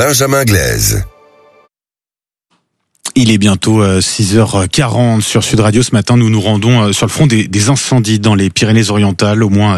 Benjamin Glaise. Il est bientôt 6h40 sur Sud Radio. Ce matin, nous nous rendons sur le front des incendies dans les Pyrénées-Orientales. Au moins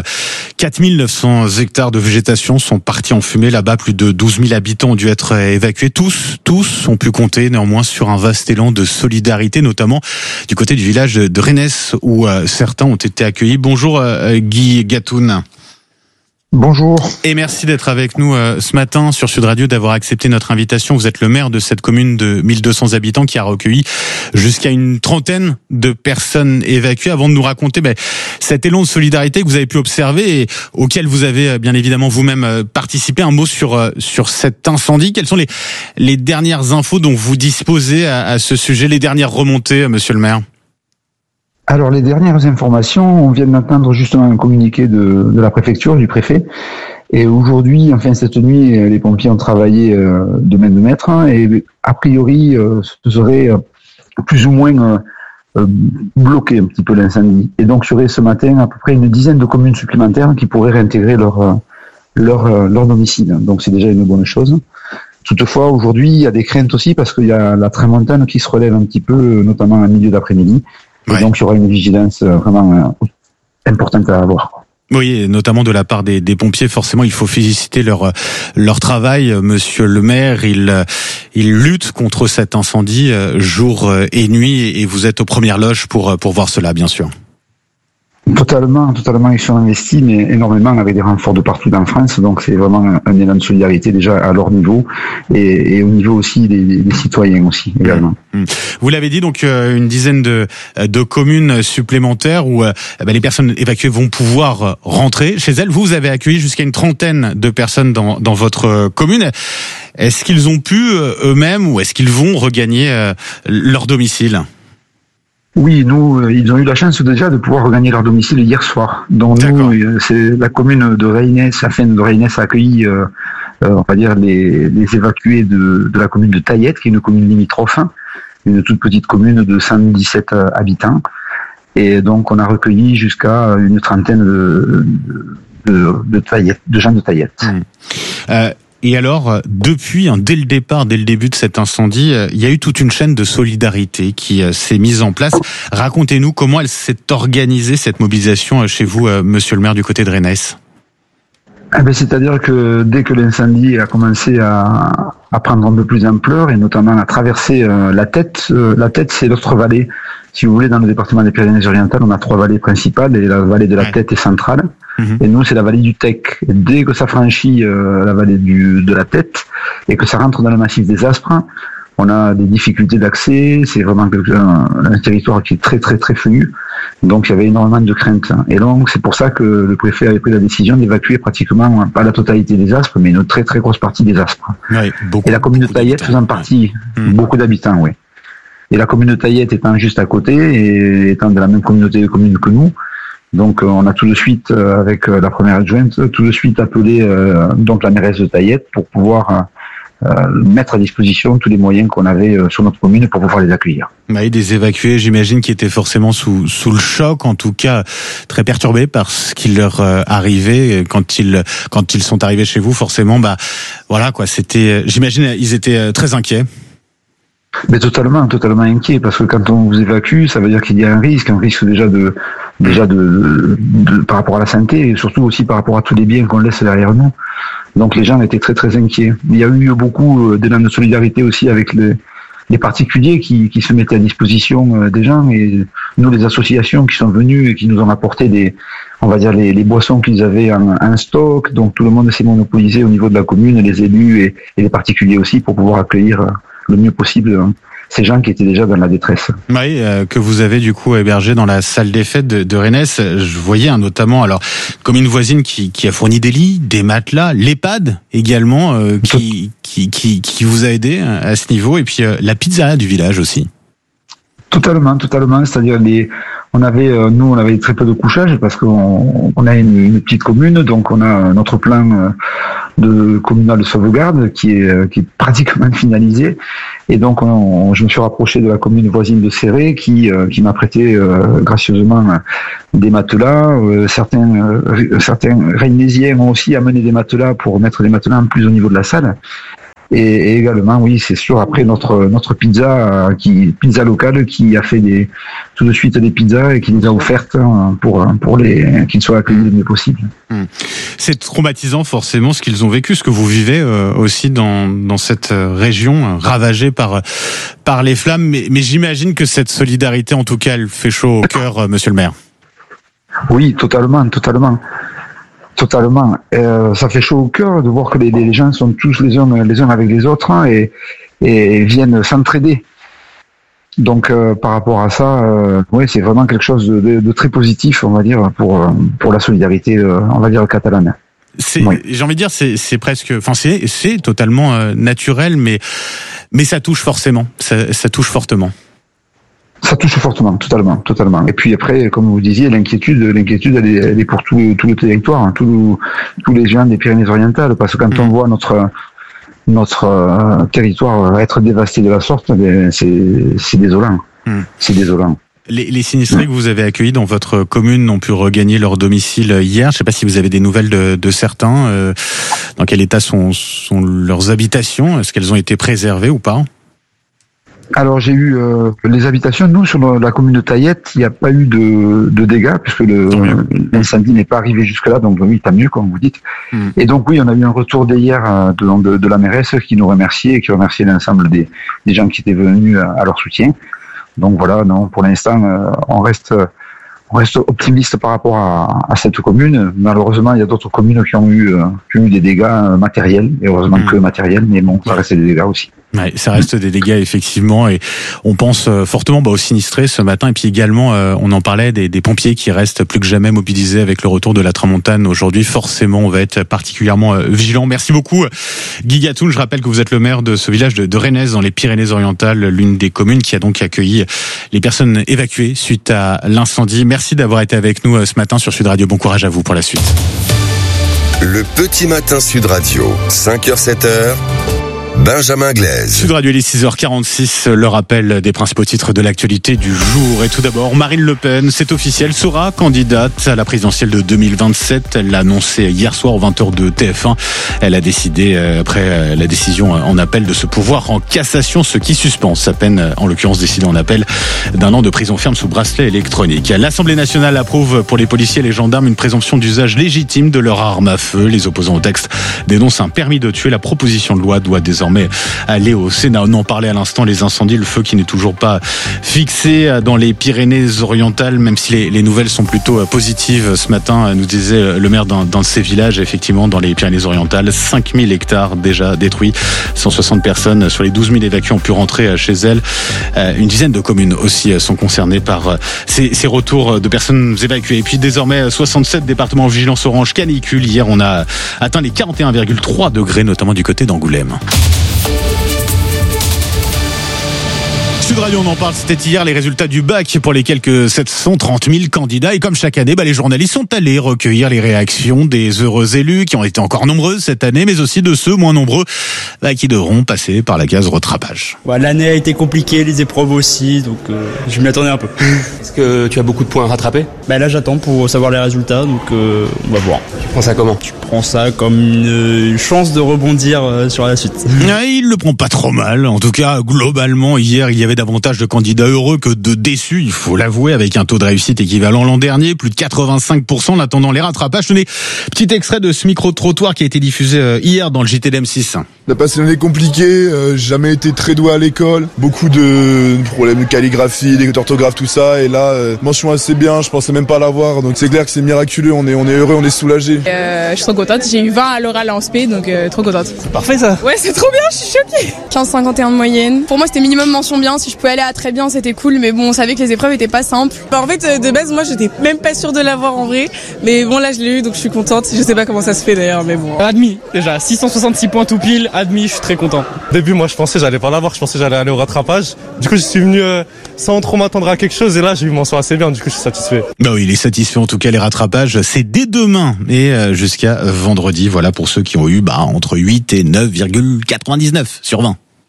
4900 hectares de végétation sont partis en fumée. Là-bas, plus de 12 000 habitants ont dû être évacués. Tous ont pu compter néanmoins sur un vaste élan de solidarité, notamment du côté du village de Rennes, où certains ont été accueillis. Bonjour Guy Gatoun. Bonjour. Et merci d'être avec nous ce matin sur Sud Radio, d'avoir accepté notre invitation. Vous êtes le maire de cette commune de 1200 habitants qui a recueilli jusqu'à une trentaine de personnes évacuées. Avant de nous raconter cet élan de solidarité que vous avez pu observer et auquel vous avez bien évidemment vous-même participé, un mot sur cet incendie. Quelles sont les dernières infos dont vous disposez à ce sujet, les dernières remontées, monsieur le maire? Alors, les dernières informations, on vient d'entendre justement un communiqué de la préfecture, du préfet. Et aujourd'hui, cette nuit, les pompiers ont travaillé de main de maître. Et a priori, ce serait plus ou moins bloqué un petit peu l'incendie. Et donc, il y aurait ce matin à peu près une dizaine de communes supplémentaires qui pourraient réintégrer leur domicile. Donc, c'est déjà une bonne chose. Toutefois, aujourd'hui, il y a des craintes aussi parce qu'il y a la tramontane qui se relève un petit peu, notamment à milieu d'après-midi. Et donc, il y aura une vigilance vraiment importante à avoir. Oui, et notamment de la part des pompiers. Forcément, il faut féliciter leur travail. Monsieur le maire, il lutte contre cet incendie jour et nuit, et vous êtes aux premières loges pour voir cela, bien sûr. Totalement, ils sont investis, mais énormément, avec des renforts de partout en France. Donc, c'est vraiment un élan de solidarité déjà à leur niveau et au niveau aussi des citoyens aussi également. Vous l'avez dit, donc une dizaine de communes supplémentaires où les personnes évacuées vont pouvoir rentrer chez elles. Vous avez accueilli jusqu'à une trentaine de personnes dans votre commune. Est-ce qu'ils ont pu eux-mêmes ou est-ce qu'ils vont regagner leur domicile? Oui, nous, ils ont eu la chance déjà de pouvoir regagner leur domicile hier soir. Donc nous, c'est la commune de Rennes, a accueilli, on va dire, les évacués de la commune de Taillette, qui est une commune limitrophe, une toute petite commune de 117 habitants. Et donc, on a recueilli jusqu'à une trentaine de gens de Taillette. Et alors, depuis, dès le début de cet incendie, il y a eu toute une chaîne de solidarité qui s'est mise en place. Racontez-nous comment elle s'est organisée, cette mobilisation chez vous, monsieur le maire, du côté de Rennes. C'est-à-dire que dès que l'incendie a commencé à prendre un peu plus d'ampleur et notamment à traverser la Tête, c'est l'autre vallée. Si vous voulez, dans le département des Pyrénées-Orientales, on a 3 vallées principales et la vallée de la Tête est centrale. Et nous, c'est la vallée du Tech. Et dès que ça franchit la vallée de la Tête et que ça rentre dans le massif des Aspres, on a des difficultés d'accès. C'est vraiment un territoire qui est très, très, très fenu. Donc, il y avait énormément de craintes. Et donc, c'est pour ça que le préfet avait pris la décision d'évacuer pratiquement, pas la totalité des Aspres, mais une très, très grosse partie des Aspres. Oui, et la commune de Taillette faisant partie, beaucoup d'habitants, oui. Et la commune de Taillette étant juste à côté et étant de la même communauté de communes que nous. Donc, on a tout de suite, avec la première adjointe, tout de suite appelé donc la mairesse de Taillette pour pouvoir mettre à disposition tous les moyens qu'on avait sur notre commune pour pouvoir les accueillir. Des évacués, j'imagine, qui étaient forcément sous le choc, en tout cas très perturbés par ce qui leur arrivait quand ils sont arrivés chez vous. Forcément, c'était, j'imagine, ils étaient très inquiets. Mais totalement inquiet, parce que quand on vous évacue, ça veut dire qu'il y a un risque déjà de par rapport à la santé et surtout aussi par rapport à tous les biens qu'on laisse derrière nous. Donc les gens étaient très très inquiets. Il y a eu beaucoup d'élan de solidarité aussi avec les particuliers qui se mettaient à disposition des gens, et nous, les associations qui sont venues et qui nous ont apporté les boissons qu'ils avaient en stock. Donc tout le monde s'est monopolisé au niveau de la commune, les élus et les particuliers aussi, pour pouvoir accueillir le mieux possible ces gens qui étaient déjà dans la détresse. Oui, que vous avez du coup hébergé dans la salle des fêtes de Rennes. Je voyais notamment, comme une voisine qui a fourni des lits, des matelas, l'EHPAD également, qui vous a aidé à ce niveau, et puis la pizzeria du village aussi. Totalement. C'est-à-dire on avait très peu de couchage parce qu'on a une petite commune, donc on a notre plan de communal de sauvegarde qui est pratiquement finalisé. Et donc je me suis rapproché de la commune voisine de Céré qui m'a prêté gracieusement des matelas. Certains Reynésiens ont aussi amené des matelas pour mettre des matelas en plus au niveau de la salle. Et également, oui, c'est sûr, après notre pizza locale qui a fait tout de suite des pizzas et qui nous a offertes pour qu'ils soient accueillis le mieux possible. C'est traumatisant forcément ce qu'ils ont vécu, ce que vous vivez aussi dans cette région ravagée par les flammes. Mais j'imagine que cette solidarité, en tout cas, elle fait chaud au cœur, monsieur le maire. Oui, totalement. Ça fait chaud au cœur de voir que les gens sont tous les uns avec les autres et viennent s'entraider. Donc par rapport à ça, c'est vraiment quelque chose de très positif, on va dire, pour la solidarité, on va dire, catalane. J'ai envie de dire, c'est presque, enfin c'est totalement naturel, mais ça touche forcément, ça touche fortement. Ça touche fortement, totalement. Et puis après, comme vous disiez, l'inquiétude, elle est pour tout le territoire, hein, tous les gens des Pyrénées-Orientales, parce que quand on voit notre territoire être dévasté de la sorte, c'est désolant. C'est désolant. Les sinistrés que vous avez accueillis dans votre commune ont pu regagner leur domicile hier. Je ne sais pas si vous avez des nouvelles de certains. Dans quel état sont leurs habitations? Est-ce qu'elles ont été préservées ou pas? Alors j'ai eu les habitations. Nous, sur la commune de Taillette, il n'y a pas eu de dégâts puisque l'incendie n'est pas arrivé jusque là. Donc oui, tant mieux, comme vous dites. Et donc oui, on a eu un retour d'hier de la mairesse qui nous remerciait et qui remerciait l'ensemble des gens qui étaient venus à leur soutien. Donc voilà, non, pour l'instant, on reste optimiste par rapport à cette commune. Malheureusement, il y a d'autres communes qui ont eu des dégâts matériels, et heureusement que matériels, mais bon, ça reste des dégâts aussi. Ouais, ça reste des dégâts effectivement, et on pense fortement aux sinistrés ce matin, et puis également on en parlait des pompiers qui restent plus que jamais mobilisés avec le retour de la tramontane aujourd'hui. Forcément, on va être particulièrement vigilant. Merci beaucoup, Guy Gatoun. Je rappelle que vous êtes le maire de ce village de Rennes dans les Pyrénées-Orientales, l'une des communes qui a donc accueilli les personnes évacuées suite à l'incendie. Merci d'avoir été avec nous ce matin sur Sud Radio. Bon courage à vous pour la suite. Le petit matin Sud Radio, 5h, 7h. Benjamin Glaise. Sud Radio, il est 6h46, le rappel des principaux titres de l'actualité du jour. Et tout d'abord, Marine Le Pen, c'est officiel, sera candidate à la présidentielle de 2027. Elle l'a annoncé hier soir aux 20h de TF1. Elle a décidé, après la décision en appel, de se pourvoir en cassation, ce qui suspend sa peine, en l'occurrence décidée en appel, d'1 an de prison ferme sous bracelet électronique. L'Assemblée nationale approuve pour les policiers et les gendarmes une présomption d'usage légitime de leur arme à feu. Les opposants au texte dénoncent un permis de tuer. La proposition de loi doit désormais aller au Sénat. On en parlait à l'instant, les incendies, le feu qui n'est toujours pas fixé dans les Pyrénées-Orientales, même si les nouvelles sont plutôt positives. Ce matin, nous disait le maire d'un de ces villages, effectivement, dans les Pyrénées-Orientales, 5000 hectares déjà détruits, 160 personnes sur les 12 000 évacués ont pu rentrer chez elles. Une dizaine de communes aussi sont concernées par ces retours de personnes évacuées. Et puis désormais, 67 départements en vigilance orange canicule. Hier, on a atteint les 41,3 degrés, notamment du côté d'Angoulême. Sud Radio, on en parle, c'était hier les résultats du bac pour les quelques 730 000 candidats. Et comme chaque année, les journalistes sont allés recueillir les réactions des heureux élus qui ont été encore nombreux cette année, mais aussi de ceux moins nombreux qui devront passer par la case rattrapage. L'année a été compliquée, les épreuves aussi, donc je m'y attendais un peu. Est-ce que tu as beaucoup de points à rattraper ? Là, j'attends pour savoir les résultats, donc on va voir. Tu prends ça comment ? Je prends ça comme une chance de rebondir sur la suite. Il le prend pas trop mal. En tout cas, globalement, hier, il y avait davantage de candidats heureux que de déçus, il faut l'avouer, avec un taux de réussite équivalent l'an dernier, plus de 85% en attendant les rattrapages. Tenez, petit extrait de ce micro-trottoir qui a été diffusé hier dans le JT d'M6. On a passé une année compliquée, j'ai jamais été très doué à l'école, beaucoup de problèmes de calligraphie, d'orthographe, tout ça, et là, mention assez bien, je pensais même pas l'avoir, donc c'est clair que c'est miraculeux, on est heureux, on est soulagé. Je suis trop contente, j'ai eu 20 à l'oral en spé, donc trop contente. C'est parfait ça. Ouais, c'est trop bien, je suis choquée. 15,51 de moyenne. Pour moi, c'était minimum mention bien, si je pouvais aller à très bien, c'était cool, mais bon, on savait que les épreuves étaient pas simples. En fait, de base, moi, j'étais même pas sûre de l'avoir en vrai, mais bon, là, je l'ai eu, donc je suis contente. Je sais pas comment ça se fait d'ailleurs, mais bon. Admis, déjà, 666 points tout pile, admis, je suis très content. Au début, moi, je pensais j'allais pas l'avoir, je pensais j'allais aller au rattrapage. Du coup, je suis venu sans trop m'attendre à quelque chose, et là, j'ai eu mention assez bien, du coup, je suis satisfait. Oui, il est satisfait, en tout cas, les rattrapages, c'est dès demain et jusqu'à vendredi, voilà, pour ceux qui ont eu entre 8 et 9,99 sur 20.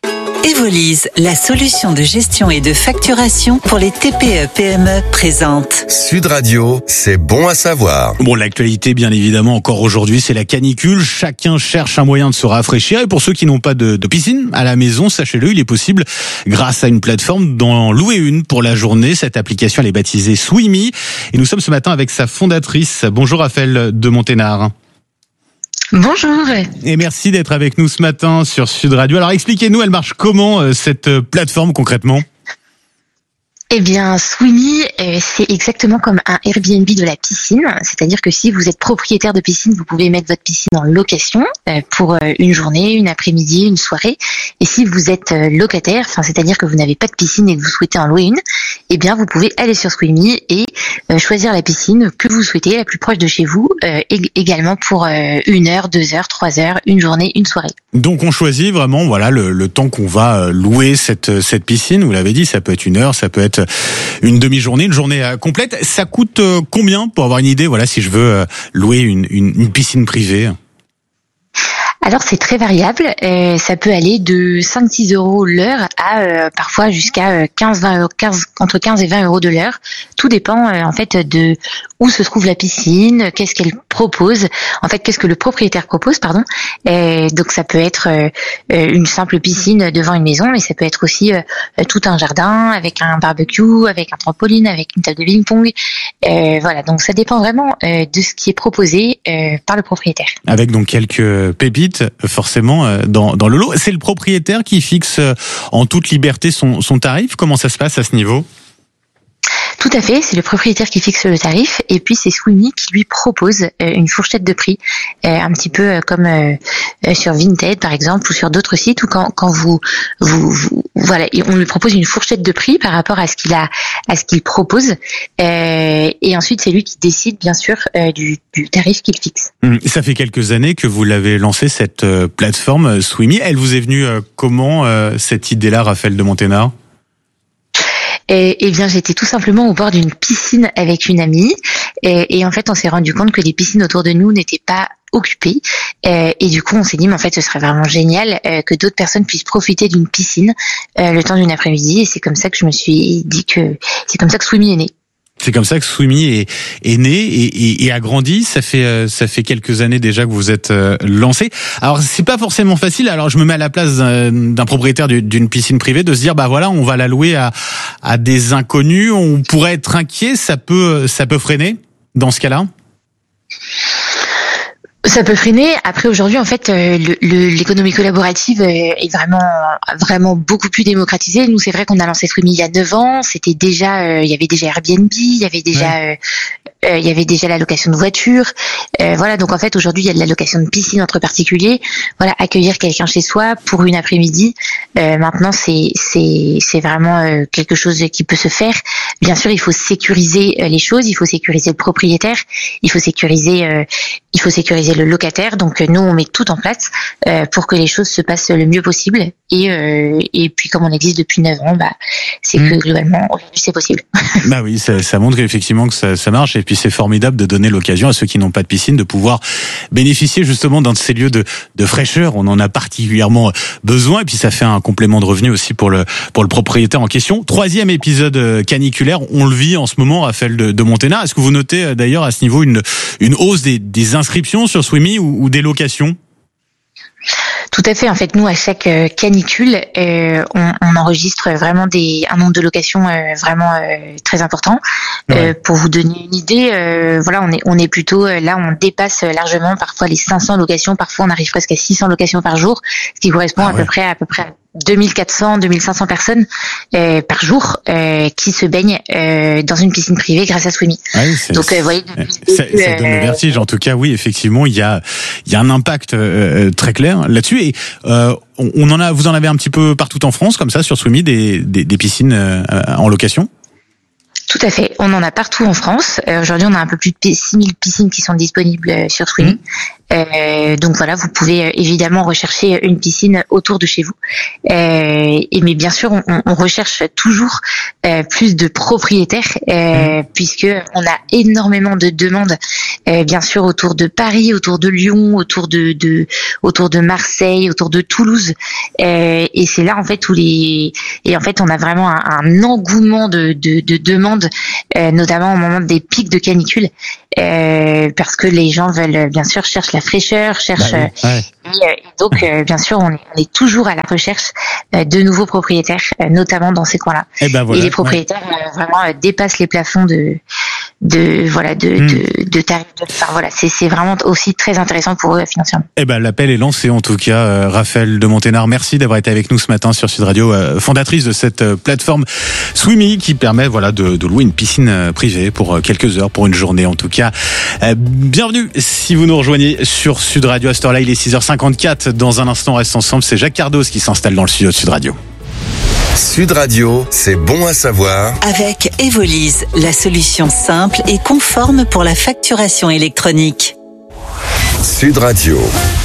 Evolise, la solution de gestion et de facturation pour les TPE-PME présente. Sud Radio, c'est bon à savoir. Bon, l'actualité, bien évidemment, encore aujourd'hui, c'est la canicule. Chacun cherche un moyen de se rafraîchir. Et pour ceux qui n'ont pas de piscine à la maison, sachez-le, il est possible, grâce à une plateforme, d'en louer une pour la journée. Cette application, elle est baptisée Swimmy. Et nous sommes ce matin avec sa fondatrice. Bonjour Raphaël de Monténard. Bonjour. Et merci d'être avec nous ce matin sur Sud Radio. Alors expliquez-nous, elle marche comment cette plateforme concrètement ? Eh bien, Swimmy, c'est exactement comme un Airbnb de la piscine. C'est-à-dire que si vous êtes propriétaire de piscine, vous pouvez mettre votre piscine en location pour une journée, une après-midi, une soirée. Et si vous êtes locataire, c'est-à-dire que vous n'avez pas de piscine et que vous souhaitez en louer une, eh bien, vous pouvez aller sur Swimmy et choisir la piscine que vous souhaitez, la plus proche de chez vous, également pour 1 heure, 2 heures, 3 heures, une journée, une soirée. Donc on choisit vraiment le temps qu'on va louer cette piscine. Vous l'avez dit, ça peut être 1 heure, ça peut être une demi-journée, une journée complète. Ça coûte combien pour avoir une idée, si je veux louer une piscine privée ? Alors c'est très variable, ça peut aller de 5-6 euros l'heure à parfois jusqu'à entre 15 et 20 euros de l'heure. Tout dépend en fait de où se trouve la piscine, qu'est-ce qu'elle propose, en fait qu'est-ce que le propriétaire propose, pardon. Donc ça peut être une simple piscine devant une maison, mais ça peut être aussi tout un jardin avec un barbecue, avec un trampoline, avec une table de ping-pong. Voilà, donc ça dépend vraiment de ce qui est proposé par le propriétaire. Avec donc quelques pépites forcément dans le lot. C'est le propriétaire qui fixe en toute liberté son tarif. Comment ça se passe à ce niveau ? Tout à fait, c'est le propriétaire qui fixe le tarif et puis c'est Swimmy qui lui propose une fourchette de prix, un petit peu comme sur Vinted par exemple ou sur d'autres sites où quand vous voilà, et on lui propose une fourchette de prix par rapport à ce qu'il propose et ensuite c'est lui qui décide bien sûr du tarif qu'il fixe. Ça fait quelques années que vous l'avez lancé cette plateforme Swimmy. Elle vous est venue comment cette idée-là, Raphaël de Monténard ? Eh bien, j'étais tout simplement au bord d'une piscine avec une amie et en fait, on s'est rendu compte que les piscines autour de nous n'étaient pas occupées et du coup, on s'est dit, mais en fait, ce serait vraiment génial que d'autres personnes puissent profiter d'une piscine le temps d'une après-midi et c'est comme ça que je me suis dit que c'est comme ça que Swimmy est né. C'est comme ça que Swimmy est né et a grandi. Ça fait quelques années déjà que vous êtes lancé. Alors c'est pas forcément facile. Alors je me mets à la place d'un propriétaire d'une piscine privée de se dire on va la louer à des inconnus. On pourrait être inquiet. Ça peut freiner dans ce cas-là. Ça peut freiner. Après, aujourd'hui, en fait, l'économie collaborative est vraiment beaucoup plus démocratisée. Nous, c'est vrai qu'on a lancé Swimmy il y a 9 ans. C'était déjà, il y avait déjà Airbnb, il y avait déjà la location de voitures. Voilà. Donc, en fait, aujourd'hui, il y a de la location de piscine entre particuliers. Voilà. Accueillir quelqu'un chez soi pour une après-midi. Maintenant, c'est vraiment quelque chose qui peut se faire. Bien sûr, il faut sécuriser les choses. Il faut sécuriser le propriétaire. Il faut sécuriser le locataire. Donc nous on met tout en place pour que les choses se passent le mieux possible et puis comme on existe depuis 9 ans, c'est que globalement aujourd'hui c'est possible. Oui, ça montre effectivement que ça marche et puis c'est formidable de donner l'occasion à ceux qui n'ont pas de piscine de pouvoir bénéficier justement d'un de ces lieux de fraîcheur. On en a particulièrement besoin et puis ça fait un complément de revenu aussi pour le propriétaire en question. 3e épisode caniculaire, on le vit en ce moment, Raphaël de Monténard. Est-ce que vous notez d'ailleurs à ce niveau une hausse des inscriptions sur Swimmy ou des locations ? Tout à fait. En fait, nous, à chaque canicule, on enregistre vraiment un nombre de locations vraiment très important. Ouais. Pour vous donner une idée, on est plutôt là, on dépasse largement parfois les 500 locations. Parfois, on arrive presque à 600 locations par jour, ce qui correspond à peu près à 2400, 2500 personnes par jour qui se baignent dans une piscine privée grâce à Swimmy. Donc, vous voyez, ça donne le vertige. En tout cas, oui, effectivement, il y a un impact très clair là-dessus. Et vous en avez un petit peu partout en France, comme ça, sur Swimmy, des piscines en location. Tout à fait. On en a partout en France. Aujourd'hui, on a un peu plus de 6000 piscines qui sont disponibles sur Swimmy. Donc voilà, vous pouvez évidemment rechercher une piscine autour de chez vous. Mais bien sûr, on recherche toujours plus de propriétaires, puisque on a énormément de demandes, bien sûr autour de Paris, autour de Lyon, autour de Marseille, autour de Toulouse. Et c'est là en fait on a vraiment un engouement de demandes, notamment au moment des pics de canicule, parce que les gens veulent, bien sûr, cherchent la fraîcheur, et donc bien sûr on est toujours à la recherche de nouveaux propriétaires, notamment dans ces coins-là. Et les propriétaires vraiment dépassent les plafonds de tarifs. Enfin voilà, c'est vraiment aussi très intéressant pour eux financièrement. L'appel est lancé en tout cas. Raphaël de Monténard, merci d'avoir été avec nous ce matin sur Sud Radio, fondatrice de cette plateforme Swimmy qui permet de louer une piscine privée pour quelques heures, pour une journée en tout cas. Bienvenue si vous nous rejoignez sur Sud Radio à cette heure-là, il est 6h54. Dans un instant, on reste ensemble, c'est Jacques Cardos qui s'installe dans le studio de Sud Radio. Sud Radio, c'est bon à savoir. Avec Evolise, la solution simple et conforme pour la facturation électronique. Sud Radio.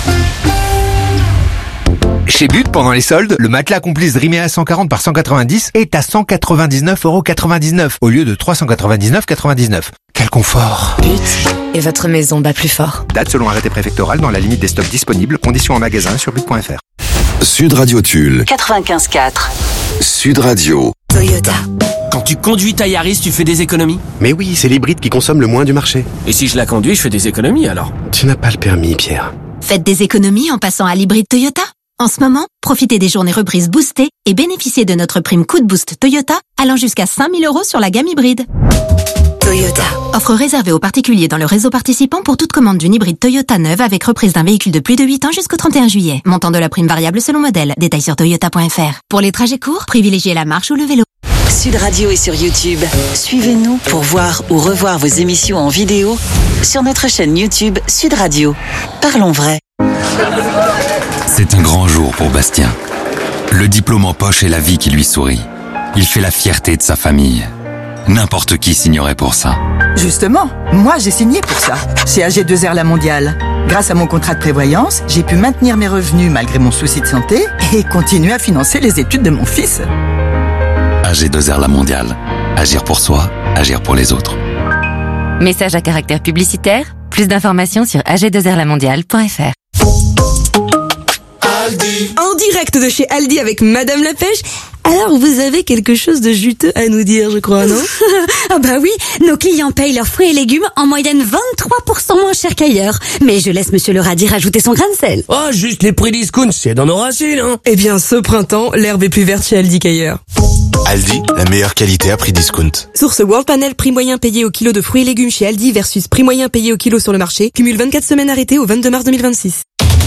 Chez But, pendant les soldes, le matelas Complice Dreamea 140 par 190 est à 199,99€ au lieu de 399,99€. Quel confort! But et votre maison bat plus fort. Date selon arrêté préfectoral dans la limite des stocks disponibles. Conditions en magasin sur but.fr. Sud Radio Tulle. 95.4. Sud Radio. Toyota. Quand tu conduis ta Yaris, tu fais des économies? Mais oui, c'est l'hybride qui consomme le moins du marché. Et si je la conduis, je fais des économies alors? Tu n'as pas le permis, Pierre. Faites des économies en passant à l'hybride Toyota. En ce moment, profitez des journées reprises boostées et bénéficiez de notre prime Coup de Boost Toyota allant jusqu'à 5 000 € sur la gamme hybride. Toyota. Offre réservée aux particuliers dans le réseau participant pour toute commande d'une hybride Toyota neuve avec reprise d'un véhicule de plus de 8 ans jusqu'au 31 juillet. Montant de la prime variable selon modèle. Détails sur toyota.fr. Pour les trajets courts, privilégiez la marche ou le vélo. Sud Radio est sur YouTube. Suivez-nous pour voir ou revoir vos émissions en vidéo sur notre chaîne YouTube Sud Radio. Parlons vrai. C'est un grand jour pour Bastien. Le diplôme en poche et la vie qui lui sourit. Il fait la fierté de sa famille. N'importe qui signerait pour ça. Justement, moi j'ai signé pour ça, chez AG2R La Mondiale. Grâce à mon contrat de prévoyance, j'ai pu maintenir mes revenus malgré mon souci de santé et continuer à financer les études de mon fils. AG2R La Mondiale. Agir pour soi, agir pour les autres. Message à caractère publicitaire. Plus d'informations sur ag2rlamondiale.fr. En direct de chez Aldi avec Madame la Pêche. Alors, vous avez quelque chose de juteux à nous dire, je crois, non? Ah bah oui, nos clients payent leurs fruits et légumes en moyenne 23% moins cher qu'ailleurs. Mais je laisse Monsieur le radis rajouter son grain de sel. Oh, juste les prix discount, c'est dans nos racines, hein. Eh bien, ce printemps, l'herbe est plus verte chez Aldi qu'ailleurs. Aldi, la meilleure qualité à prix discount. Source World Panel, prix moyen payé au kilo de fruits et légumes chez Aldi versus prix moyen payé au kilo sur le marché. Cumule 24 semaines arrêtées au 22 mars 2026.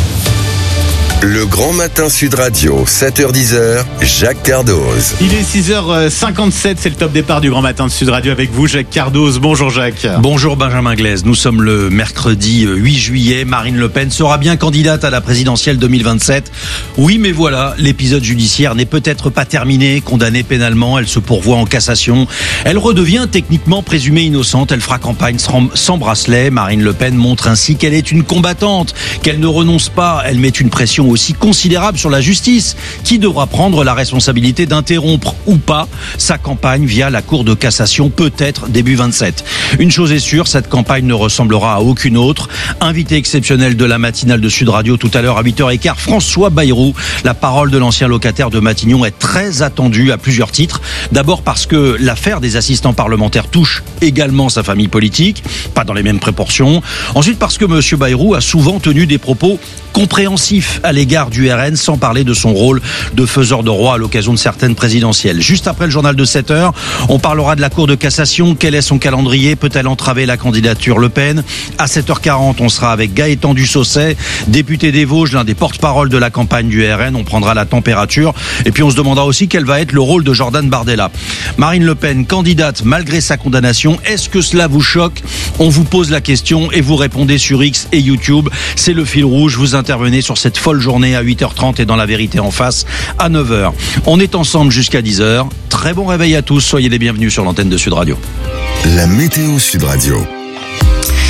Le Grand Matin Sud Radio, 7h-10h, Jacques Cardos. Il est 6h57, c'est le top départ du Grand Matin de Sud Radio avec vous, Jacques Cardos. Bonjour Jacques. Bonjour Benjamin Glaise. Nous sommes le mercredi 8 juillet. Marine Le Pen sera bien candidate à la présidentielle 2027. Oui, mais voilà, l'épisode judiciaire n'est peut-être pas terminé. Condamnée pénalement, elle se pourvoit en cassation. Elle redevient techniquement présumée innocente. Elle fera campagne sans bracelet. Marine Le Pen montre ainsi qu'elle est une combattante, qu'elle ne renonce pas. Elle met une pression aussi considérable sur la justice, qui devra prendre la responsabilité d'interrompre ou pas sa campagne via la Cour de cassation, peut-être début 27. Une chose est sûre, cette campagne ne ressemblera à aucune autre. Invité exceptionnel de la matinale de Sud Radio tout à l'heure à 8h15, François Bayrou. La parole de l'ancien locataire de Matignon est très attendue à plusieurs titres. D'abord parce que l'affaire des assistants parlementaires touche également sa famille politique, pas dans les mêmes proportions. Ensuite parce que M. Bayrou a souvent tenu des propos compréhensif à l'égard du RN, sans parler de son rôle de faiseur de roi à l'occasion de certaines présidentielles. Juste après le journal de 7h, on parlera de la Cour de cassation. Quel est son calendrier? Peut-elle entraver la candidature Le Pen? À 7h40, on sera avec Gaëtan Dussaucet, député des Vosges, l'un des porte-parole de la campagne du RN. On prendra la température. Et puis on se demandera aussi quel va être le rôle de Jordan Bardella. Marine Le Pen, candidate malgré sa condamnation. Est-ce que cela vous choque? On vous pose la question et vous répondez sur X et YouTube. C'est le fil rouge. Vous intervenez sur cette folle journée à 8h30 et dans La Vérité en face à 9h. On est ensemble jusqu'à 10h. Très bon réveil à tous. Soyez les bienvenus sur l'antenne de Sud Radio. La météo Sud Radio.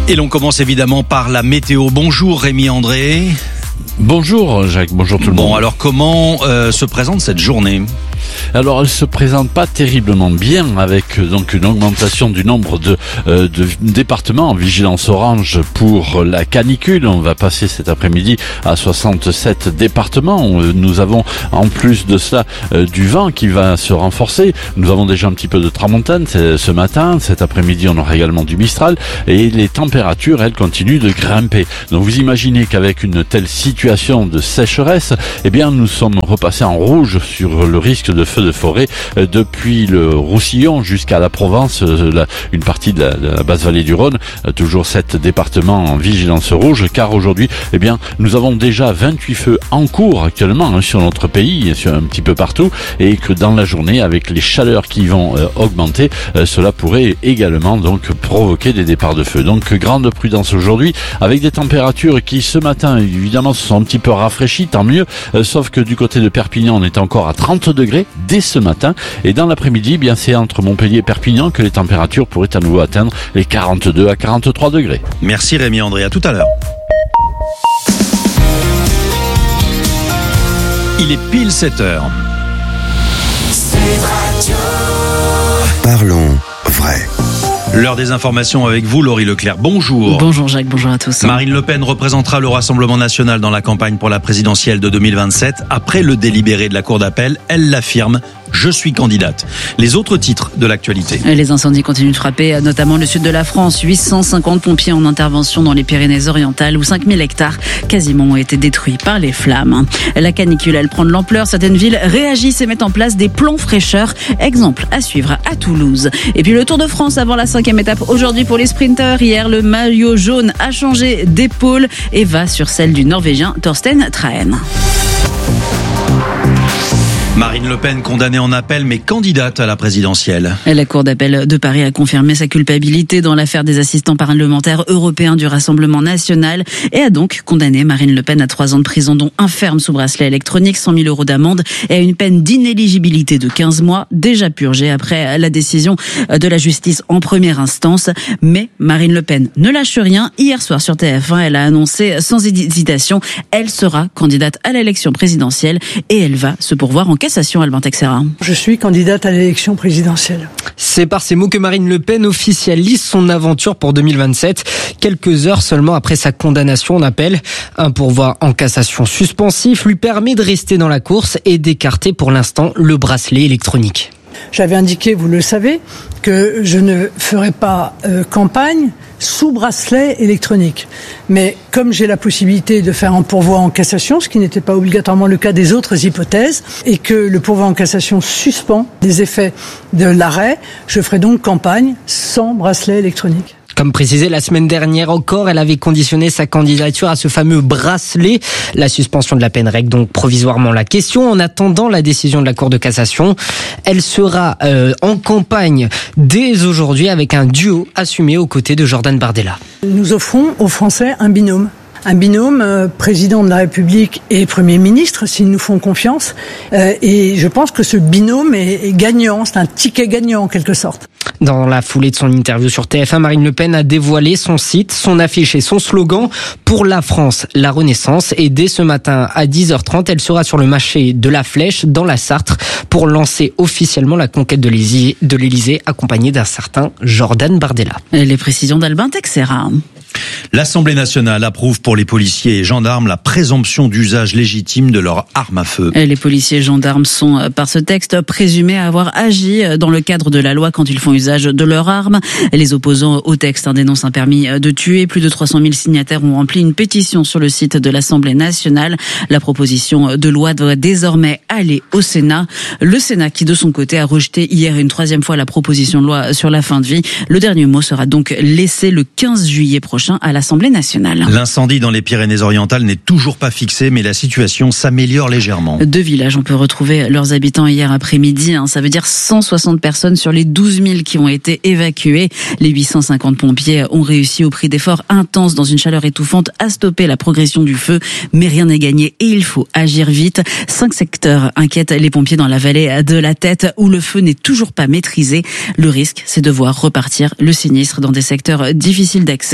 Et l'on commence évidemment par la météo. Bonjour Rémi André. Bonjour Jacques, bonjour tout le monde. Bon, alors comment se présente cette journée ? Alors elle se présente pas terriblement bien avec donc une augmentation du nombre de départements en vigilance orange pour la canicule. On va passer cet après-midi à 67 départements. Nous avons en plus de cela du vent qui va se renforcer. Nous avons déjà un petit peu de tramontane ce matin. Cet après-midi on aura également du Mistral et les températures elles continuent de grimper. Donc vous imaginez qu'avec une telle situation de sécheresse, eh bien nous sommes repassés en rouge sur le risque de feux de forêt depuis le Roussillon jusqu'à la Provence, une partie de la basse vallée du Rhône, toujours 7 départements en vigilance rouge, car aujourd'hui, eh bien, nous avons déjà 28 feux en cours actuellement sur notre pays, sur un petit peu partout, et que dans la journée, avec les chaleurs qui vont augmenter, cela pourrait également donc provoquer des départs de feu. Donc grande prudence aujourd'hui, avec des températures qui ce matin, évidemment, se sont un petit peu rafraîchies, tant mieux, sauf que du côté de Perpignan, on est encore à 30 degrés dès ce matin, et dans l'après-midi, eh bien c'est entre Montpellier et Perpignan que les températures pourraient à nouveau atteindre les 42 à 43 degrés. Merci Rémi André, à tout à l'heure. Il est pile 7h. Parlons vrai. L'heure des informations avec vous, Laurie Leclerc. Bonjour. Bonjour Jacques, bonjour à tous. Marine Le Pen représentera le Rassemblement national dans la campagne pour la présidentielle de 2027. Après le délibéré de la Cour d'appel, elle l'affirme, je suis candidate. Les autres titres de l'actualité. Les incendies continuent de frapper, notamment le sud de la France. 850 pompiers en intervention dans les Pyrénées-Orientales où 5000 hectares quasiment ont été détruits par les flammes. La canicule, elle prend de l'ampleur. Certaines villes réagissent et mettent en place des plans fraîcheur. Exemple à suivre à Toulouse. Et puis le Tour de France avant la 5e étape aujourd'hui pour les sprinteurs. Hier, le maillot jaune a changé d'épaule et va sur celle du Norvégien Thorsten Trahen. Marine Le Pen condamnée en appel mais candidate à la présidentielle. La Cour d'appel de Paris a confirmé sa culpabilité dans l'affaire des assistants parlementaires européens du Rassemblement national et a donc condamné Marine Le Pen à 3 ans de prison dont un ferme sous bracelet électronique, 100 000 € d'amende et à une peine d'inéligibilité de 15 mois déjà purgée après la décision de la justice en première instance. Mais Marine Le Pen ne lâche rien. Hier soir sur TF1, elle a annoncé sans hésitation, elle sera candidate à l'élection présidentielle et elle va se pourvoir en cassation, Albin Texera. Je suis candidate à l'élection présidentielle. C'est par ces mots que Marine Le Pen officialise son aventure pour 2027. Quelques heures seulement après sa condamnation en appel. Un pourvoi en cassation suspensif lui permet de rester dans la course et d'écarter pour l'instant le bracelet électronique. J'avais indiqué, vous le savez, que je ne ferai pas campagne sous bracelet électronique. Mais comme j'ai la possibilité de faire un pourvoi en cassation, ce qui n'était pas obligatoirement le cas des autres hypothèses, et que le pourvoi en cassation suspend les effets de l'arrêt, je ferai donc campagne sans bracelet électronique. Comme précisé la semaine dernière encore, elle avait conditionné sa candidature à ce fameux bracelet. La suspension de la peine règle donc provisoirement la question en attendant la décision de la Cour de cassation. Elle sera en campagne dès aujourd'hui avec un duo assumé aux côtés de Jordan Bardella. Nous offrons aux Français un binôme. Un binôme président de la République et Premier ministre, s'ils nous font confiance. Et je pense que ce binôme est gagnant, c'est un ticket gagnant en quelque sorte. Dans la foulée de son interview sur TF1, Marine Le Pen a dévoilé son site, son affiche et son slogan « Pour la France, la Renaissance ». Et dès ce matin à 10h30, elle sera sur le marché de la Flèche dans la Sarthe pour lancer officiellement la conquête de l'Élysée accompagnée d'un certain Jordan Bardella. Les précisions d'Albin Texera. L'Assemblée nationale approuve pour les policiers et gendarmes la présomption d'usage légitime de leur arme à feu. Les policiers et gendarmes sont, par ce texte, présumés avoir agi dans le cadre de la loi quand ils font usage de leur arme. Les opposants au texte dénoncent un permis de tuer. Plus de 300 000 signataires ont rempli une pétition sur le site de l'Assemblée nationale. La proposition de loi doit désormais aller au Sénat. Le Sénat qui, de son côté, a rejeté hier une 3e fois la proposition de loi sur la fin de vie. Le dernier mot sera donc laissé le 15 juillet prochain à l'Assemblée nationale. L'incendie dans les Pyrénées-Orientales n'est toujours pas fixé, mais la situation s'améliore légèrement. 2 villages ont pu retrouver leurs habitants hier après-midi. Ça veut dire 160 personnes sur les 12 000 qui ont été évacuées. Les 850 pompiers ont réussi au prix d'efforts intenses dans une chaleur étouffante à stopper la progression du feu. Mais rien n'est gagné et il faut agir vite. 5 secteurs inquiètent les pompiers dans la vallée de la Tête où le feu n'est toujours pas maîtrisé. Le risque, c'est de voir repartir le sinistre dans des secteurs difficiles d'accès.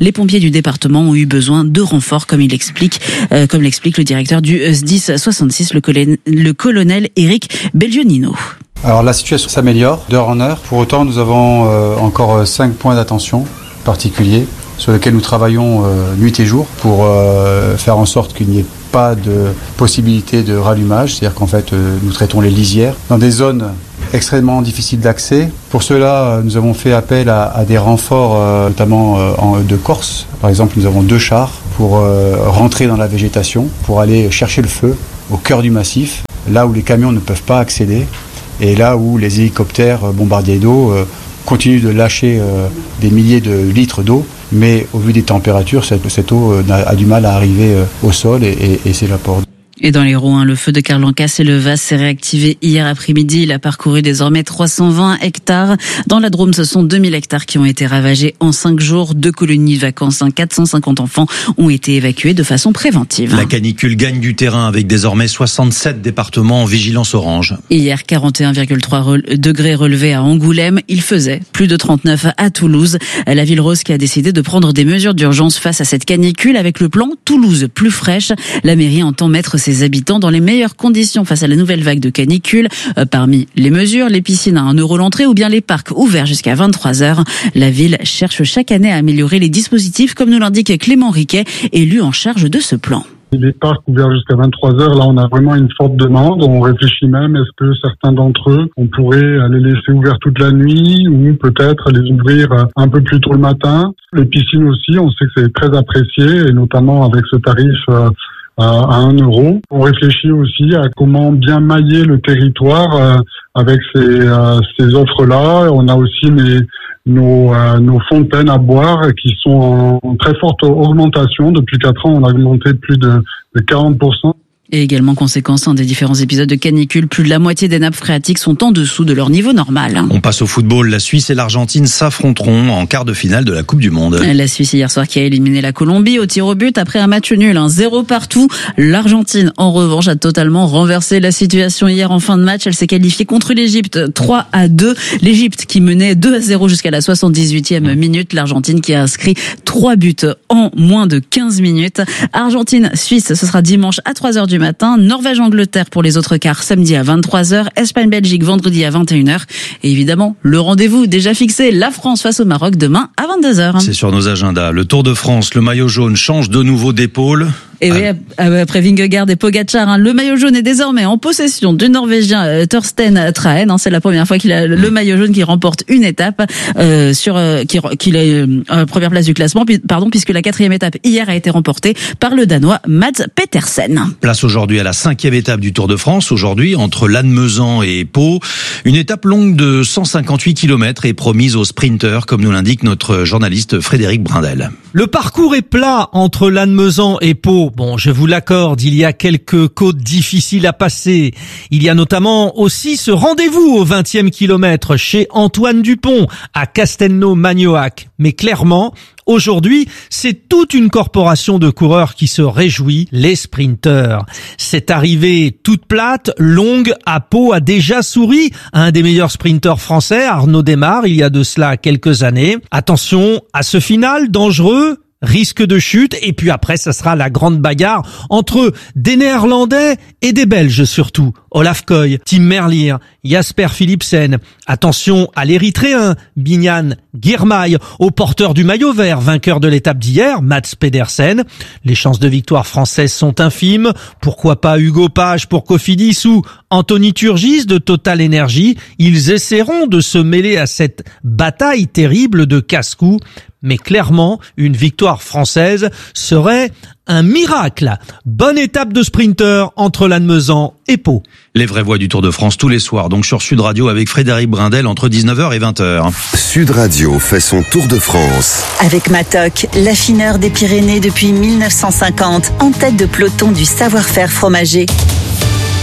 Les pompiers du département ont eu besoin de renforts, comme l'explique le directeur du SDIS 66, le colonel Éric Belgionino. Alors la situation s'améliore d'heure en heure. Pour autant, nous avons encore 5 points d'attention particuliers sur lesquels nous travaillons nuit et jour pour faire en sorte qu'il n'y ait pas de possibilité de rallumage. C'est-à-dire qu'en fait, nous traitons les lisières dans des zones extrêmement difficiles d'accès. Pour cela, nous avons fait appel à des renforts, notamment de Corse. Par exemple, nous avons 2 chars pour rentrer dans la végétation, pour aller chercher le feu au cœur du massif, là où les camions ne peuvent pas accéder. Et là où les hélicoptères bombardiers d'eau continuent de lâcher des milliers de litres d'eau, mais au vu des températures, cette eau a du mal à arriver au sol et s'évapore. Et dans l'Hérault, le feu de Carlancas et le Vas s'est réactivé hier après-midi. Il a parcouru désormais 320 hectares. Dans la Drôme, ce sont 2000 hectares qui ont été ravagés en 5 jours. 2 colonies de vacances, 450 enfants ont été évacués de façon préventive. La canicule gagne du terrain avec désormais 67 départements en vigilance orange. Hier, 41,3 degrés relevés à Angoulême. Il faisait plus de 39 à Toulouse. La ville rose qui a décidé de prendre des mesures d'urgence face à cette canicule avec le plan Toulouse plus fraîche. La mairie entend mettre ses habitants dans les meilleures conditions face à la nouvelle vague de canicule. Parmi les mesures, les piscines à 1 € l'entrée ou bien les parcs ouverts jusqu'à 23h. La ville cherche chaque année à améliorer les dispositifs, comme nous l'indique Clément Riquet, élu en charge de ce plan. Les parcs ouverts jusqu'à 23h, là on a vraiment une forte demande. On réfléchit même, est-ce que certains d'entre eux, on pourrait les laisser ouverts toute la nuit ou peut-être les ouvrir un peu plus tôt le matin. Les piscines aussi, on sait que c'est très apprécié et notamment avec ce tarif à 1 €. On réfléchit aussi à comment bien mailler le territoire avec ces offres-là. On a aussi nos fontaines à boire qui sont en très forte augmentation. Depuis 4 ans, on a augmenté de plus de 40%. Et également conséquence des différents épisodes de canicule, plus de la moitié des nappes phréatiques sont en dessous de leur niveau normal. On passe au football. La Suisse et l'Argentine s'affronteront en quart de finale de la Coupe du Monde. La Suisse hier soir qui a éliminé la Colombie au tir au but après un match nul, 0 partout. L'Argentine, en revanche, a totalement renversé la situation hier en fin de match. Elle s'est qualifiée contre l'Égypte 3-2. L'Égypte qui menait 2-0 jusqu'à la 78e minute. L'Argentine qui a inscrit 3 buts en moins de 15 minutes. Argentine-Suisse, ce sera dimanche à 3h du matin. Norvège-Angleterre pour les autres quarts samedi à 23h. Espagne-Belgique vendredi à 21h. Et évidemment, le rendez-vous déjà fixé, la France face au Maroc demain à 22h. C'est sur nos agendas. Le Tour de France, le maillot jaune change de nouveau d'épaule. Et oui, après Vingegaard et Pogacar, le maillot jaune est désormais en possession du Norvégien Thorsten Trahen. C'est la première fois qu'il a le maillot jaune qui remporte une étape qu'il est première place du classement. Puisque la 4e étape hier a été remportée par le Danois Mads Pedersen. Place aujourd'hui à la 5e étape du Tour de France. Aujourd'hui, entre Lannemezan et Pau, une étape longue de 158 km est promise aux sprinteurs, comme nous l'indique notre journaliste Frédéric Brindel. Le parcours est plat entre Lannemezan et Pau. Bon, je vous l'accorde, il y a quelques côtes difficiles à passer. Il y a notamment aussi ce rendez-vous au 20e kilomètre chez Antoine Dupont à Castelnau-Magnoac. Mais clairement, aujourd'hui, c'est toute une corporation de coureurs qui se réjouit, les sprinteurs. Cette arrivée toute plate, longue, à Pau a déjà souri à un des meilleurs sprinteurs français, Arnaud Démare, il y a de cela quelques années. Attention à ce final dangereux, risque de chute, et puis après, ça sera la grande bagarre entre des Néerlandais et des Belges surtout. Olaf Koy, Tim Merlier, Jasper Philipsen. Attention à l'Érythréen, Binyan Girmay, au porteur du maillot vert, vainqueur de l'étape d'hier, Mads Pedersen. Les chances de victoire françaises sont infimes. Pourquoi pas Hugo Page pour Cofidis ou Anthony Turgis de Total Energy? Ils essaieront de se mêler à cette bataille terrible de casse-cou. Mais clairement, une victoire française serait un miracle. Bonne étape de sprinter entre Lannemezan et Pau. Les vraies voix du Tour de France tous les soirs, donc sur Sud Radio avec Frédéric Brindel entre 19h et 20h. Sud Radio fait son Tour de France. Avec Matok, l'affineur des Pyrénées depuis 1950, en tête de peloton du savoir-faire fromager.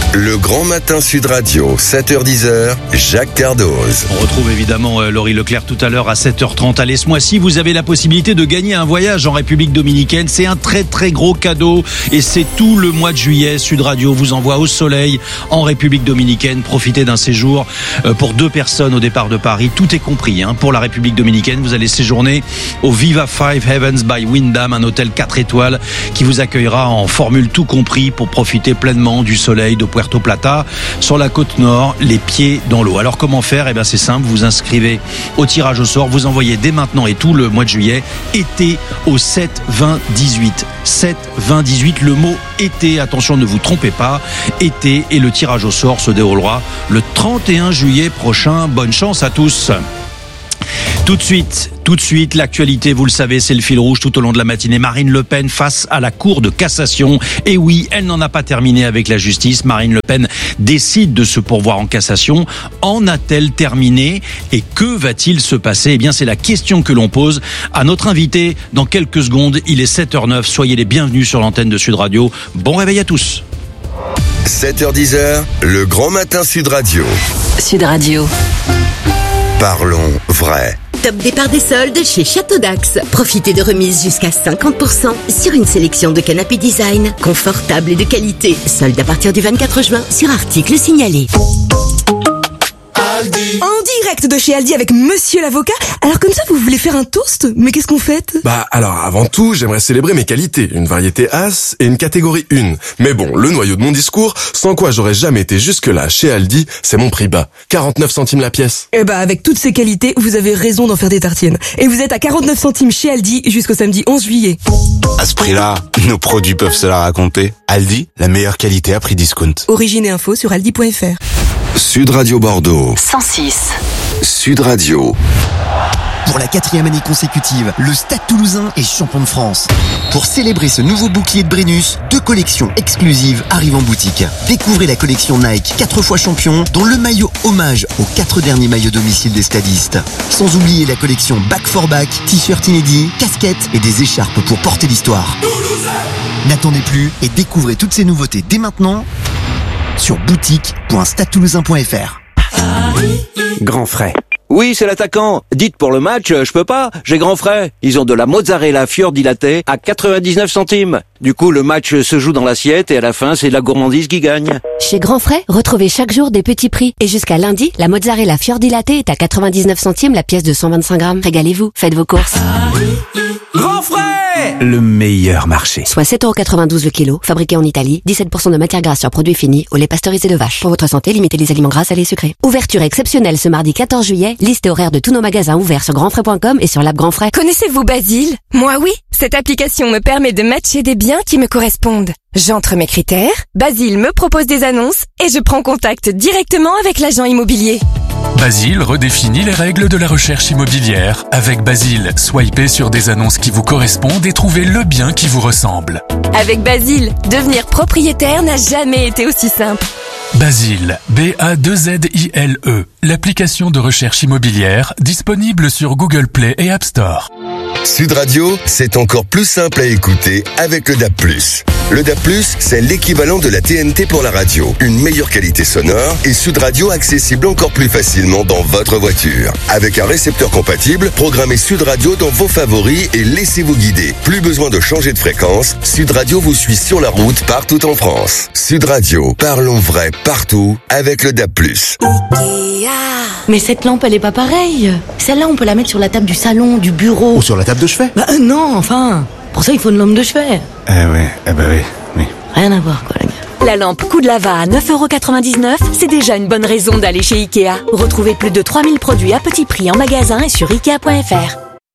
Le Grand Matin Sud Radio, 7h-10h, Jacques Cardoz. On retrouve évidemment Laurie Leclerc tout à l'heure à 7h30. Allez, ce mois-ci, vous avez la possibilité de gagner un voyage en République Dominicaine. C'est un très très gros cadeau et c'est tout le mois de juillet. Sud Radio vous envoie au soleil en République Dominicaine. Profitez d'un séjour pour 2 personnes au départ de Paris. Tout est compris pour la République Dominicaine. Vous allez séjourner au Viva Five Heavens by Wyndham, un hôtel 4 étoiles qui vous accueillera en formule tout compris pour profiter pleinement du soleil de Puerto Plata, sur la côte nord, les pieds dans l'eau. Alors comment faire ? Eh bien c'est simple, vous inscrivez au tirage au sort, vous envoyez dès maintenant et tout le mois de juillet, été au 7 20 18. 7 20 18, le mot été, attention ne vous trompez pas, été, et le tirage au sort se déroulera le 31 juillet prochain. Bonne chance à tous. Tout de suite, l'actualité, vous le savez, c'est le fil rouge tout au long de la matinée. Marine Le Pen face à la Cour de cassation. Et oui, elle n'en a pas terminé avec la justice. Marine Le Pen décide de se pourvoir en cassation. En a-t-elle terminé ? Et que va-t-il se passer ? Eh bien, c'est la question que l'on pose à notre invité dans quelques secondes. Il est 7h09. Soyez les bienvenus sur l'antenne de Sud Radio. Bon réveil à tous. 7h-10h, le Grand Matin Sud Radio. Sud Radio. Parlons vrai. Top départ des soldes chez Château d'Axe. Profitez de remises jusqu'à 50% sur une sélection de canapés design, confortables et de qualité. Soldes à partir du 24 juin sur articles signalés. Aldi. En direct de chez Aldi avec Monsieur l'avocat. Alors comme ça, vous voulez faire un toast ? Mais qu'est-ce qu'on fête ? Alors avant tout, j'aimerais célébrer mes qualités. Une variété As et une catégorie 1. Mais bon, le noyau de mon discours, sans quoi j'aurais jamais été jusque-là chez Aldi, c'est mon prix bas. 49 centimes la pièce. Avec toutes ces qualités, vous avez raison d'en faire des tartines. Et vous êtes à 49 centimes chez Aldi jusqu'au samedi 11 juillet. À ce prix-là, nos produits peuvent se la raconter. Aldi, la meilleure qualité à prix discount. Origine et info sur aldi.fr. Sud Radio Bordeaux. 106. Sud Radio. Pour la 4e année consécutive, le Stade Toulousain est champion de France. Pour célébrer ce nouveau bouclier de Brennus, 2 collections exclusives arrivent en boutique. Découvrez la collection Nike 4 fois champion, dont le maillot hommage aux 4 derniers maillots domicile des stadistes. Sans oublier la collection Back for Back, t-shirt inédits, casquettes et des écharpes pour porter l'histoire. N'attendez plus et découvrez toutes ces nouveautés dès maintenant sur boutique.stadetoulousain.fr. Grand frais. Oui, c'est l'attaquant. Dites pour le match, je peux pas. J'ai grand frais. Ils ont de la mozzarella fior dilatée à 99 centimes. Du coup, le match se joue dans l'assiette et à la fin, c'est la gourmandise qui gagne. Chez Grand Frais, retrouvez chaque jour des petits prix. Et jusqu'à lundi, la mozzarella fior dilatée est à 99 centimes la pièce de 125 grammes. Régalez-vous, faites vos courses. Grand frais! Le meilleur marché. Soit 7,92€ le kilo, fabriqué en Italie, 17% de matière grasse sur produits finis, au lait pasteurisé de vache. Pour votre santé, limitez les aliments gras, salés et sucrés. Ouverture exceptionnelle ce mardi 14 juillet. Liste et horaire de tous nos magasins ouverts sur grandfrais.com et sur l'app Grand Frais. Connaissez-vous Basile ? Moi oui. Cette application me permet de matcher des biens qui me correspondent. J'entre mes critères, Basile me propose des annonces et je prends contact directement avec l'agent immobilier. Basile redéfinit les règles de la recherche immobilière. Avec Basile, swipez sur des annonces qui vous correspondent et trouvez le bien qui vous ressemble. Avec Basile, devenir propriétaire n'a jamais été aussi simple. Basile, B-A-2-Z-I-L-E, l'application de recherche immobilière disponible sur Google Play et App Store. Sud Radio, c'est encore plus simple à écouter avec le DAB+. Le DAB+, c'est l'équivalent de la TNT pour la radio. Une meilleure qualité sonore et Sud Radio accessible encore plus facilement dans votre voiture. Avec un récepteur compatible, programmez Sud Radio dans vos favoris et laissez-vous guider. Plus besoin de changer de fréquence, Sud Radio vous suit sur la route partout en France. Sud Radio, parlons vrai partout avec le DAB+. Mais cette lampe, elle est pas pareille. Celle-là, on peut la mettre sur la table du salon, du bureau. Ou sur la table de chevet. Non, enfin. Pour ça, il faut une lampe de chevet. Oui. Rien à voir, quoi, les gars. La lampe Coup de Lava à 9,99€, c'est déjà une bonne raison d'aller chez Ikea. Retrouvez plus de 3000 produits à petit prix en magasin et sur Ikea.fr.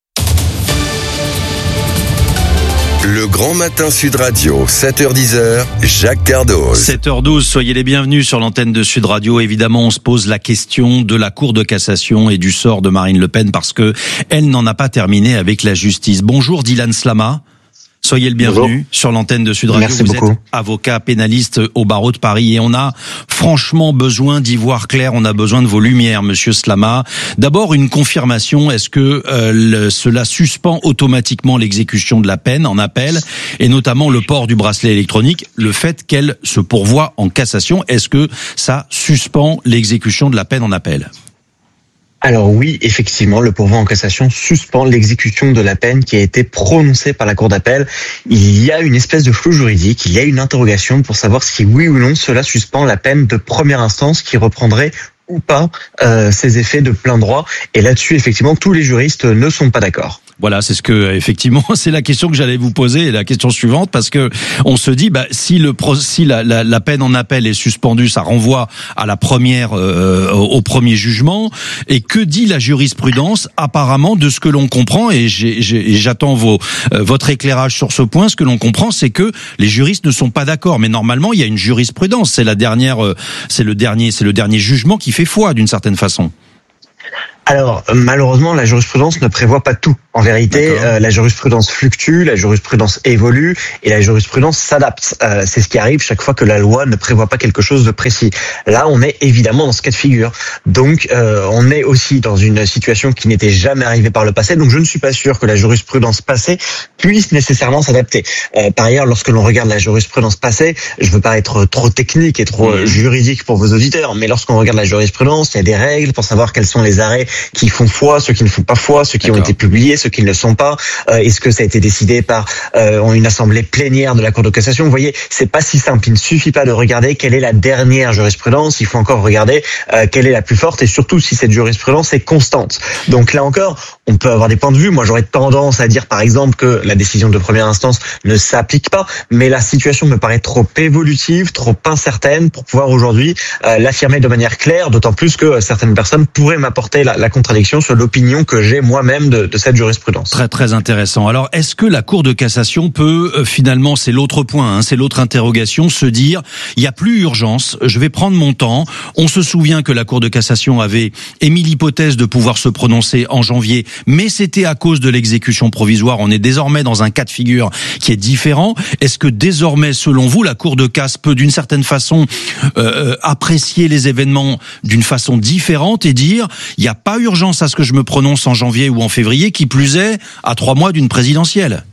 Le Grand Matin Sud Radio, 7h-10h, Jacques Cardoz. 7h12, soyez les bienvenus sur l'antenne de Sud Radio. Évidemment, on se pose la question de la Cour de cassation et du sort de Marine Le Pen parce que elle n'en a pas terminé avec la justice. Bonjour Dylan Slama. Soyez le bienvenu sur l'antenne de Sud Radio. Merci vous beaucoup. êtes avocat pénaliste au barreau de Paris et on a franchement besoin d'y voir clair. On a besoin de vos lumières, monsieur Slama. D'abord, une confirmation. Est-ce que cela suspend automatiquement l'exécution de la peine en appel et notamment le port du bracelet électronique, le fait qu'elle se pourvoie en cassation? Est-ce que ça suspend l'exécution de la peine en appel? Alors oui, effectivement, le pourvoi en cassation suspend l'exécution de la peine qui a été prononcée par la cour d'appel. Il y a une espèce de flou juridique, il y a une interrogation pour savoir si oui ou non cela suspend la peine de première instance qui reprendrait ou pas ses effets de plein droit. Et là-dessus, effectivement, tous les juristes ne sont pas d'accord. Voilà, c'est ce que effectivement, c'est la question que j'allais vous poser, la question suivante, parce que on se dit, si la peine en appel est suspendue, ça renvoie à la première, au premier jugement. Et que dit la jurisprudence? Apparemment, de ce que l'on comprend, et j'attends votre éclairage sur ce point. Ce que l'on comprend, c'est que les juristes ne sont pas d'accord. Mais normalement, il y a une jurisprudence. C'est le dernier jugement qui fait foi d'une certaine façon. Alors, malheureusement, la jurisprudence ne prévoit pas tout. En vérité, la jurisprudence fluctue, la jurisprudence évolue et la jurisprudence s'adapte. C'est ce qui arrive chaque fois que la loi ne prévoit pas quelque chose de précis. Là, on est évidemment dans ce cas de figure. Donc, on est aussi dans une situation qui n'était jamais arrivée par le passé. Donc, je ne suis pas sûr que la jurisprudence passée puisse nécessairement s'adapter. Par ailleurs, lorsque l'on regarde la jurisprudence passée, je veux pas être trop technique et trop juridique pour vos auditeurs, mais lorsqu'on regarde la jurisprudence, il y a des règles pour savoir quels sont les arrêts qui font foi, ceux qui ne font pas foi, ceux qui ont été publiés, ceux qui ne le sont pas. Est-ce que ça a été décidé par une assemblée plénière de la Cour de cassation? Vous voyez, c'est pas si simple. Il ne suffit pas de regarder quelle est la dernière jurisprudence. Il faut encore regarder quelle est la plus forte et surtout si cette jurisprudence est constante. Donc là encore, on peut avoir des points de vue. Moi, j'aurais tendance à dire, par exemple, que la décision de première instance ne s'applique pas. Mais la situation me paraît trop évolutive, trop incertaine pour pouvoir aujourd'hui l'affirmer de manière claire. D'autant plus que certaines personnes pourraient m'apporter la contradiction sur l'opinion que j'ai moi-même de cette jurisprudence. Très très intéressant. Alors est-ce que la Cour de cassation peut finalement, c'est l'autre point, c'est l'autre interrogation, se dire il n'y a plus urgence, je vais prendre mon temps. On se souvient que la Cour de cassation avait émis l'hypothèse de pouvoir se prononcer en janvier, mais c'était à cause de l'exécution provisoire. On est désormais dans un cas de figure qui est différent. Est-ce que désormais, selon vous, la Cour de casse peut d'une certaine façon apprécier les événements d'une façon différente et dire il n'y a pas urgence à ce que je me prononce en janvier ou en février, qui plus est à 3 mois d'une présidentielle?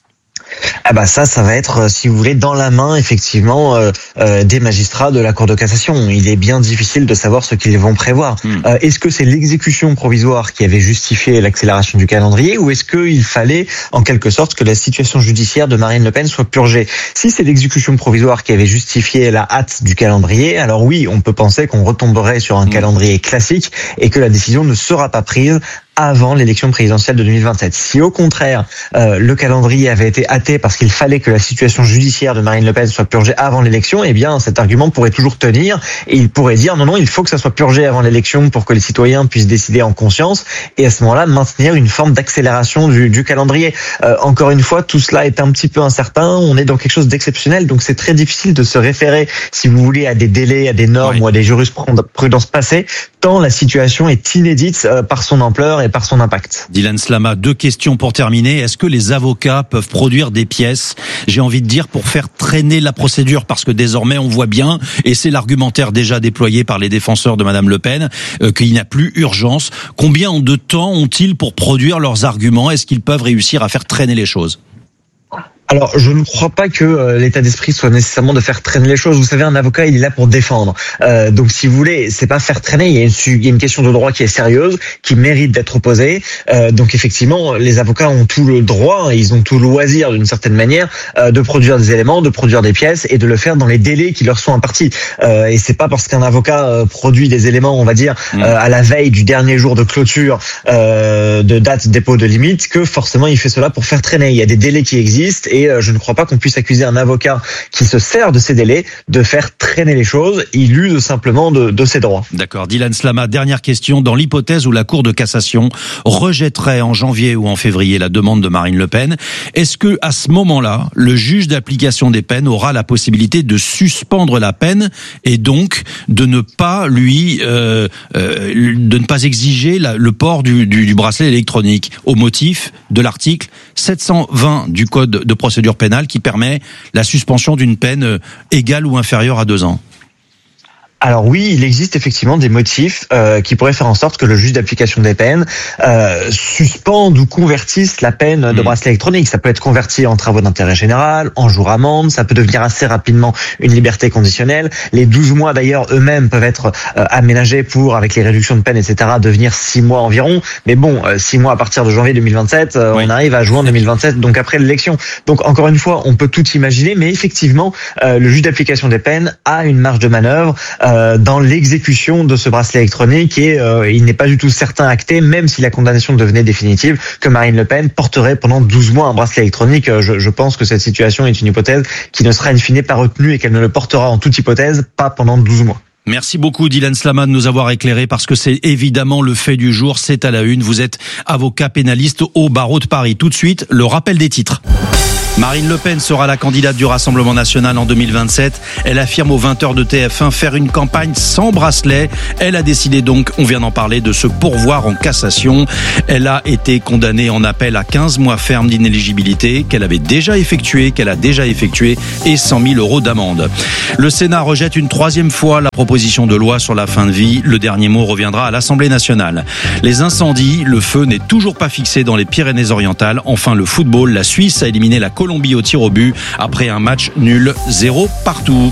Ah bah ça va être, si vous voulez, dans la main effectivement des magistrats de la Cour de cassation. Il est bien difficile de savoir ce qu'ils vont prévoir. Est-ce que c'est l'exécution provisoire qui avait justifié l'accélération du calendrier ou est-ce qu'il fallait en quelque sorte que la situation judiciaire de Marine Le Pen soit purgée? Si c'est l'exécution provisoire qui avait justifié la hâte du calendrier, alors oui, on peut penser qu'on retomberait sur un calendrier classique et que la décision ne sera pas prise avant l'élection présidentielle de 2027. Si au contraire, le calendrier avait été hâté parce qu'il fallait que la situation judiciaire de Marine Le Pen soit purgée avant l'élection, eh bien cet argument pourrait toujours tenir et il pourrait dire non, il faut que ça soit purgé avant l'élection pour que les citoyens puissent décider en conscience et à ce moment-là maintenir une forme d'accélération du calendrier. Encore une fois, tout cela est un petit peu incertain, on est dans quelque chose d'exceptionnel, donc c'est très difficile de se référer, si vous voulez, à des délais, à des normes ou à des jurisprudences passées, tant la situation est inédite par son ampleur et par son impact. Dylan Slama, 2 questions pour terminer. Est-ce que les avocats peuvent produire des pièces, j'ai envie de dire, pour faire traîner la procédure? Parce que désormais, on voit bien, et c'est l'argumentaire déjà déployé par les défenseurs de Madame Le Pen, qu'il n'y a plus urgence. Combien de temps ont-ils pour produire leurs arguments? Est-ce qu'ils peuvent réussir à faire traîner les choses? Alors, je ne crois pas que l'état d'esprit soit nécessairement de faire traîner les choses. Vous savez, un avocat, il est là pour défendre. Donc, si vous voulez, c'est pas faire traîner. Il y a une question de droit qui est sérieuse, qui mérite d'être posée. Donc, effectivement, les avocats ont tout le droit, ils ont tout le loisir, d'une certaine manière, de produire des éléments, de produire des pièces et de le faire dans les délais qui leur sont impartis. Et c'est pas parce qu'un avocat produit des éléments, on va dire, à la veille du dernier jour de clôture, de date dépôt de limite, que forcément il fait cela pour faire traîner. Il y a des délais qui existent et je ne crois pas qu'on puisse accuser un avocat qui se sert de ces délais de faire traîner les choses. Il use simplement de ses droits. D'accord. Dylan Slama, dernière question. Dans l'hypothèse où la Cour de cassation rejetterait en janvier ou en février la demande de Marine Le Pen, est-ce que à ce moment-là, le juge d'application des peines aura la possibilité de suspendre la peine et donc de ne pas de ne pas exiger le port du bracelet électronique au motif de l'article 720 du Code de procédure procédure pénale qui permet la suspension d'une peine égale ou inférieure à 2 ans. Alors oui, il existe effectivement des motifs qui pourraient faire en sorte que le juge d'application des peines suspende ou convertisse la peine de bracelet électronique. Ça peut être converti en travaux d'intérêt général, en jour amende, ça peut devenir assez rapidement une liberté conditionnelle. Les 12 mois d'ailleurs eux-mêmes peuvent être aménagés pour, avec les réductions de peine, etc., devenir 6 mois environ. Mais bon, 6 mois à partir de janvier 2027, on arrive à juin 2027, donc après l'élection. Donc encore une fois, on peut tout imaginer, mais effectivement, le juge d'application des peines a une marge de manœuvre dans l'exécution de ce bracelet électronique et il n'est pas du tout certain acté, même si la condamnation devenait définitive, que Marine Le Pen porterait pendant 12 mois un bracelet électronique. Je pense que cette situation est une hypothèse qui ne sera in fine pas retenue et qu'elle ne le portera en toute hypothèse pas pendant 12 mois. Merci beaucoup Dylan Slama de nous avoir éclairé parce que c'est évidemment le fait du jour, c'est à la une. Vous êtes avocat pénaliste au barreau de Paris. Tout de suite, le rappel des titres. Marine Le Pen sera la candidate du Rassemblement national en 2027. Elle affirme aux 20h de TF1 faire une campagne sans bracelet. Elle a décidé donc, on vient d'en parler, de se pourvoir en cassation. Elle a été condamnée en appel à 15 mois ferme d'inéligibilité qu'elle a déjà effectué et 100 000 euros d'amende. Le Sénat rejette une 3e fois la proposition de loi sur la fin de vie. Le dernier mot reviendra à l'Assemblée nationale. Les incendies, le feu n'est toujours pas fixé dans les Pyrénées-Orientales. Enfin, le football, la Suisse a éliminé la Colombie au tir au but après un match nul 0 partout.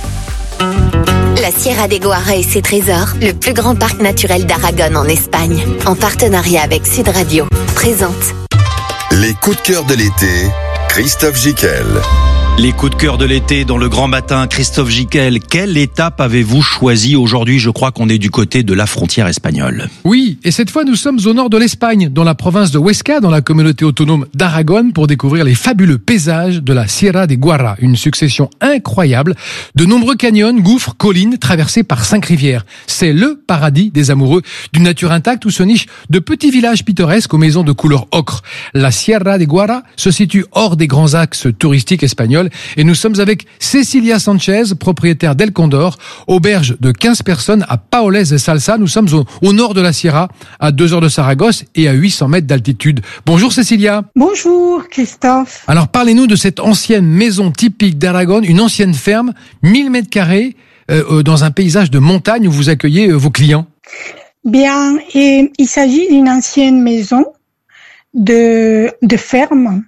La Sierra de Guara et ses trésors, le plus grand parc naturel d'Aragon en Espagne, en partenariat avec Sud Radio, présente. Les coups de cœur de l'été, Christophe Gicquel. Les coups de cœur de l'été dans le grand matin, Christophe Gicquel, quelle étape avez-vous choisi aujourd'hui? Je crois qu'on est du côté de la frontière espagnole. Oui, et cette fois nous sommes au nord de l'Espagne, dans la province de Huesca, dans la communauté autonome d'Aragon, pour découvrir les fabuleux paysages de la Sierra de Guara, une succession incroyable de nombreux canyons, gouffres, collines traversés par 5 rivières. C'est le paradis des amoureux d'une nature intacte où se nichent de petits villages pittoresques aux maisons de couleur ocre. La Sierra de Guara se situe hors des grands axes touristiques espagnols. Et nous sommes avec Cecilia Sanchez, propriétaire d'El Condor, auberge de 15 personnes à Paoles de Salsa. Nous sommes au nord de la Sierra, à 2 heures de Saragosse et à 800 mètres d'altitude. Bonjour Cecilia. Bonjour Christophe. Alors parlez-nous de cette ancienne maison typique d'Aragon, une ancienne ferme, 1000 mètres carrés, dans un paysage de montagne où vous accueillez vos clients. Bien, et il s'agit d'une ancienne maison de ferme,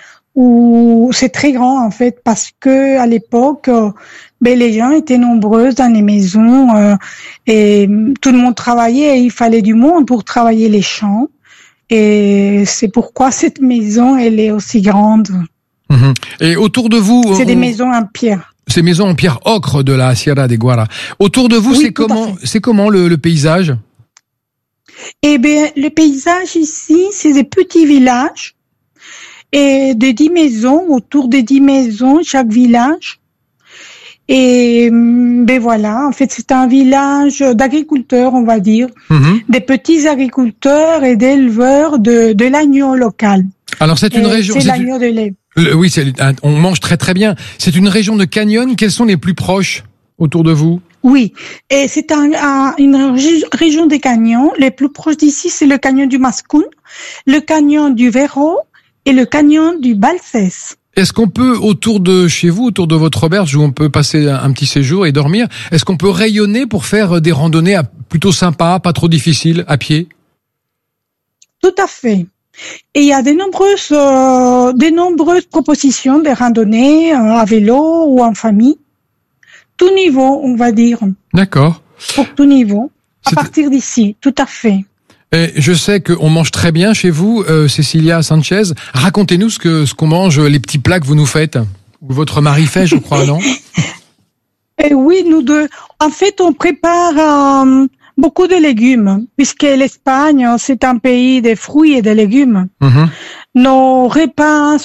où c'est très grand en fait, parce que à l'époque, les gens étaient nombreux dans les maisons et tout le monde travaillait et il fallait du monde pour travailler les champs. Et c'est pourquoi cette maison, elle est aussi grande. Mmh. Et autour de vous... C'est des maisons en pierre. Ces maisons en pierre ocre de la Sierra de Guara. Autour de vous, oui, c'est comment le paysage? Eh bien, le paysage ici, c'est des petits villages. Et de 10 maisons, autour de 10 maisons, chaque village. Et voilà, en fait, c'est un village d'agriculteurs, on va dire, des petits agriculteurs et d'éleveurs de l'agneau local. Alors c'est une région... C'est l'agneau de lait. Oui, on mange très très bien. C'est une région de canyons. Quels sont les plus proches autour de vous? Oui, et c'est une région des canyons. Les plus proches d'ici, c'est le canyon du Mascún, le canyon du Verro, et le canyon du Balsès. Est-ce qu'on peut, autour de chez vous, autour de votre auberge, où on peut passer un petit séjour et dormir, est-ce qu'on peut rayonner pour faire des randonnées plutôt sympas, pas trop difficiles, à pied? Tout à fait. Et il y a de nombreuses propositions de randonnées à vélo ou en famille. Tout niveau, on va dire. D'accord. Pour tout niveau. À partir d'ici, tout à fait. Et je sais qu'on mange très bien chez vous, Cecilia Sanchez. Racontez-nous ce qu'on mange, les petits plats que vous nous faites. Votre mari fait, je crois, non? Oui, nous deux. En fait, on prépare beaucoup de légumes, puisque l'Espagne, c'est un pays de fruits et de légumes. Nos repas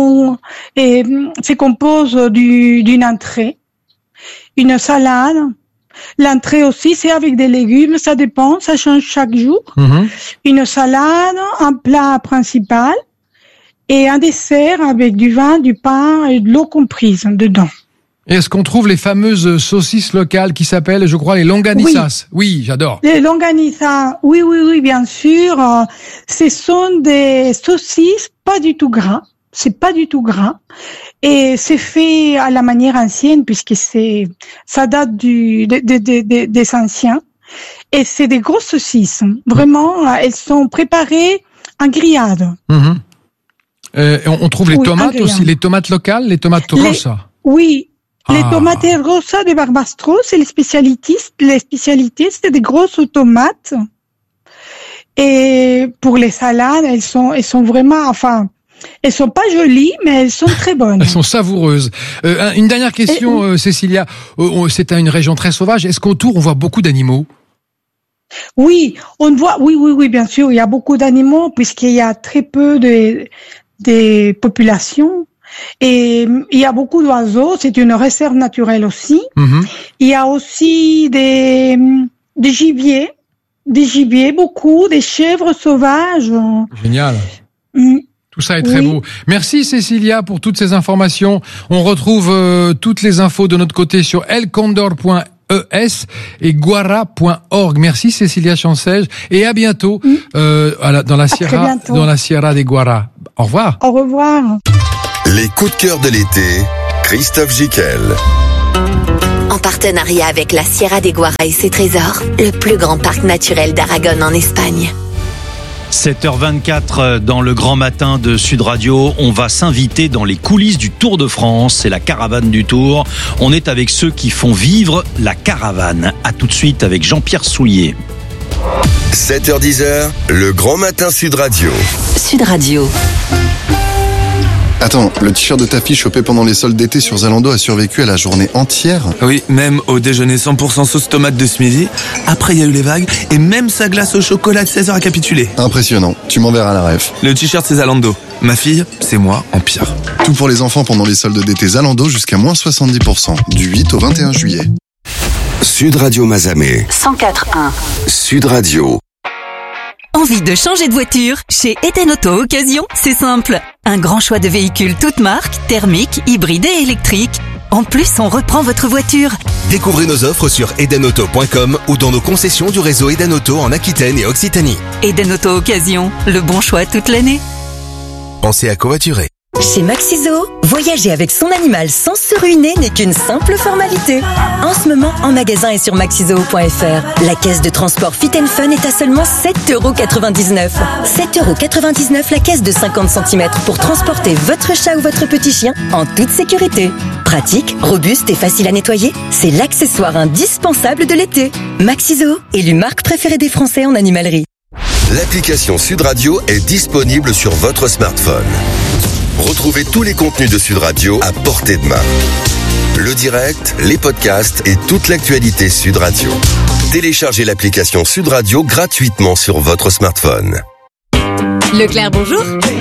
se composent d'une entrée, une salade. L'entrée aussi, c'est avec des légumes, ça dépend, ça change chaque jour. Une salade, un plat principal et un dessert avec du vin, du pain et de l'eau comprise dedans. Et est-ce qu'on trouve les fameuses saucisses locales qui s'appellent, je crois, les longanizas? Oui, j'adore. Les longanizas, oui, bien sûr. Ce sont des saucisses pas du tout gras. C'est pas du tout gras. Et c'est fait à la manière ancienne puisque ça date des anciens. Et c'est des grosses saucisses. Vraiment, elles sont préparées en grillade. On trouve les tomates aussi, les tomates locales, les tomates rosa. Oui. Les tomates rosa de Barbastro, c'est les spécialités, c'est des grosses tomates. Et pour les salades, elles sont vraiment, elles sont pas jolies, mais elles sont très bonnes. Elles sont savoureuses. Une dernière question, Cécilia. C'est une région très sauvage. Est-ce qu'autour on voit beaucoup d'animaux? Oui, on voit, oui, bien sûr. Il y a beaucoup d'animaux puisqu'il y a très peu des populations. Et il y a beaucoup d'oiseaux, c'est une réserve naturelle aussi. Il y a aussi des gibiers, beaucoup, des chèvres sauvages. Génial. Tout ça est très beau. Merci Cécilia pour toutes ces informations. On retrouve toutes les infos de notre côté sur elcondor.es et guara.org. Merci Cécilia Chancège et à bientôt dans la Sierra des Guara. Au revoir. Au revoir. Les coups de cœur de l'été, Christophe Jiquel. En partenariat avec la Sierra de Guara et ses trésors, le plus grand parc naturel d'Aragon en Espagne. 7h24 dans le grand matin de Sud Radio, on va s'inviter dans les coulisses du Tour de France, c'est la caravane du Tour. On est avec ceux qui font vivre la caravane. À tout de suite avec Jean-Pierre Soulier. 7h10, le grand matin Sud Radio. Sud Radio. Attends, le t-shirt de ta fille chopé pendant les soldes d'été sur Zalando a survécu à la journée entière? Oui, même au déjeuner 100% sauce tomate de ce midi. Après, il y a eu les vagues et même sa glace au chocolat de 16h a capitulé. Impressionnant. Tu m'enverras la ref. Le t-shirt, c'est Zalando. Ma fille, c'est moi en pire. Tout pour les enfants pendant les soldes d'été Zalando jusqu'à moins 70%. Du 8 au 21 juillet. Sud Radio Mazamet. 104.1. Sud Radio. Envie de changer de voiture? Chez Eden Auto Occasion, c'est simple. Un grand choix de véhicules toutes marques, thermiques, hybrides et électriques. En plus, on reprend votre voiture. Découvrez nos offres sur edenauto.com ou dans nos concessions du réseau Eden Auto en Aquitaine et Occitanie. Eden Auto Occasion, le bon choix toute l'année. Pensez à covoiturer. Chez Maxiso, voyager avec son animal sans se ruiner n'est qu'une simple formalité. En ce moment, en magasin et sur maxiso.fr, la caisse de transport Fit & Fun est à seulement 7,99 €. 7,99 € la caisse de 50 cm pour transporter votre chat ou votre petit chien en toute sécurité. Pratique, robuste et facile à nettoyer, c'est l'accessoire indispensable de l'été. Maxiso, élu marque préférée des Français en animalerie. L'application Sud Radio est disponible sur votre smartphone. Retrouvez tous les contenus de Sud Radio à portée de main. Le direct, les podcasts et toute l'actualité Sud Radio. Téléchargez l'application Sud Radio gratuitement sur votre smartphone. Leclerc, bonjour.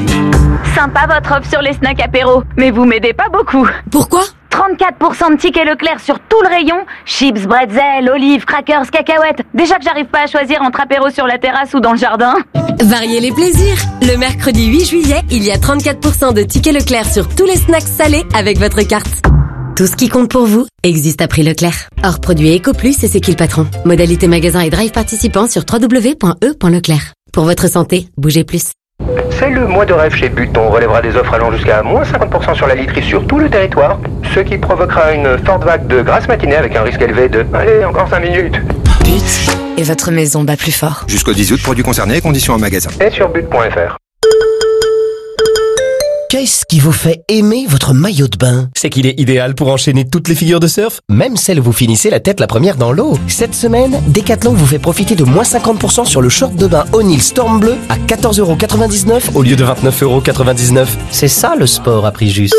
Sympa votre offre sur les snacks apéro, mais vous m'aidez pas beaucoup. Pourquoi ? 34% de tickets Leclerc sur tout le rayon. Chips, bretzel, olives, crackers, cacahuètes. Déjà que j'arrive pas à choisir entre apéro sur la terrasse ou dans le jardin. Variez les plaisirs. Le mercredi 8 juillet, il y a 34% de tickets Leclerc sur tous les snacks salés avec votre carte. Tout ce qui compte pour vous existe à prix Leclerc. Hors produit EcoPlus et c'est qui le patron. Modalité magasin et drive participants sur www.e.leclerc. Pour votre santé, bougez plus. C'est le mois de rêve chez But. On relèvera des offres allant jusqu'à moins 50% sur la literie sur tout le territoire, ce qui provoquera une forte vague de grasse matinée avec un risque élevé de... Allez, encore 5 minutes. But. Et votre maison bat plus fort. Jusqu'au 10 août, produits concernés, conditions en magasin. Et sur but.fr. Qu'est-ce qui vous fait aimer votre maillot de bain? C'est qu'il est idéal pour enchaîner toutes les figures de surf, même celles où vous finissez la tête la première dans l'eau. Cette semaine, Decathlon vous fait profiter de moins 50% sur le short de bain O'Neill Storm Bleu à 14,99 € au lieu de 29,99 €. C'est ça le sport à prix juste.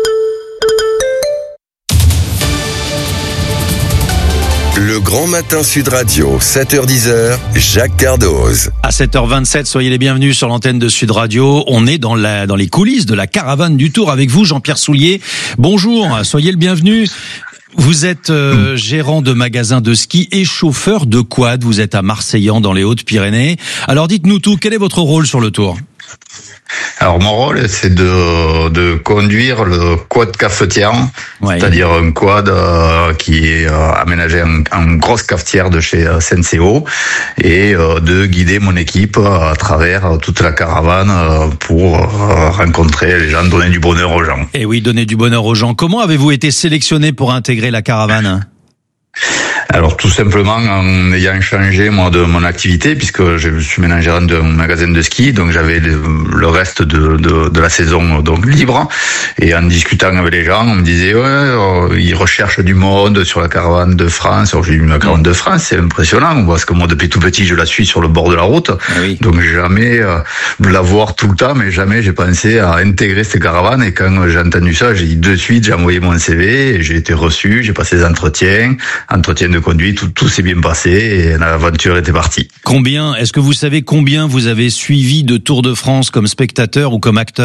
Le grand matin Sud Radio, 7h10, Jacques Cardoz. À 7h27, soyez les bienvenus sur l'antenne de Sud Radio. On est dans les coulisses de la caravane du Tour avec vous, Jean-Pierre Soulier. Bonjour, soyez le bienvenu. Vous êtes gérant de magasin de ski et chauffeur de quad. Vous êtes à Marseillan dans les Hautes-Pyrénées. Alors dites-nous tout, quel est votre rôle sur le Tour ? Alors mon rôle, c'est de conduire le quad cafetière, c'est-à-dire un quad qui est aménagé en grosse cafetière de chez Senseo, et de guider mon équipe à travers toute la caravane pour rencontrer les gens, donner du bonheur aux gens. Et oui, donner du bonheur aux gens. Comment avez-vous été sélectionné pour intégrer la caravane ? Alors tout simplement en ayant changé moi de mon activité, puisque je suis maintenant gérant d'un magasin de ski, donc j'avais le reste de la saison donc libre, et en discutant avec les gens, on me disait ils recherchent du monde sur la caravane de France. Alors j'ai dit la caravane de France, c'est impressionnant parce que moi depuis tout petit je la suis sur le bord de la route, donc jamais la voir tout le temps, mais jamais j'ai pensé à intégrer cette caravane. Et quand j'ai entendu ça, j'ai dit de suite, j'ai envoyé mon CV et j'ai été reçu, j'ai passé des entretiens de conduite, tout s'est bien passé et l'aventure était partie. Est-ce que vous savez combien vous avez suivi de Tour de France comme spectateur ou comme acteur ?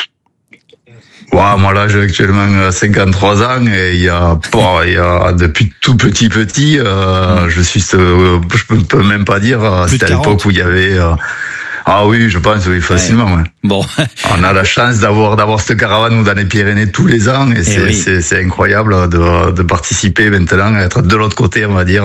Moi là j'ai actuellement 53 ans et il y a depuis tout petit, je peux même pas dire, c'était à l'époque où il y avait ah oui, je pense, oui, facilement. Ouais. Bon. On a la chance d'avoir cette caravane dans les Pyrénées tous les ans, et c'est incroyable de participer maintenant, être de l'autre côté, on va dire,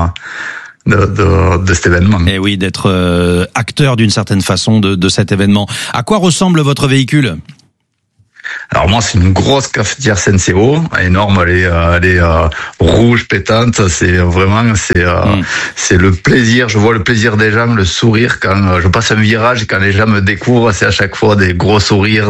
de cet événement. Et oui, d'être acteur d'une certaine façon de cet événement. À quoi ressemble votre véhicule ? Alors moi, c'est une grosse cafetière Senseo, énorme, elle est rouge, pétante. C'est vraiment, c'est le plaisir. Je vois le plaisir des gens, le sourire quand je passe un virage et quand les gens me découvrent, c'est à chaque fois des gros sourires,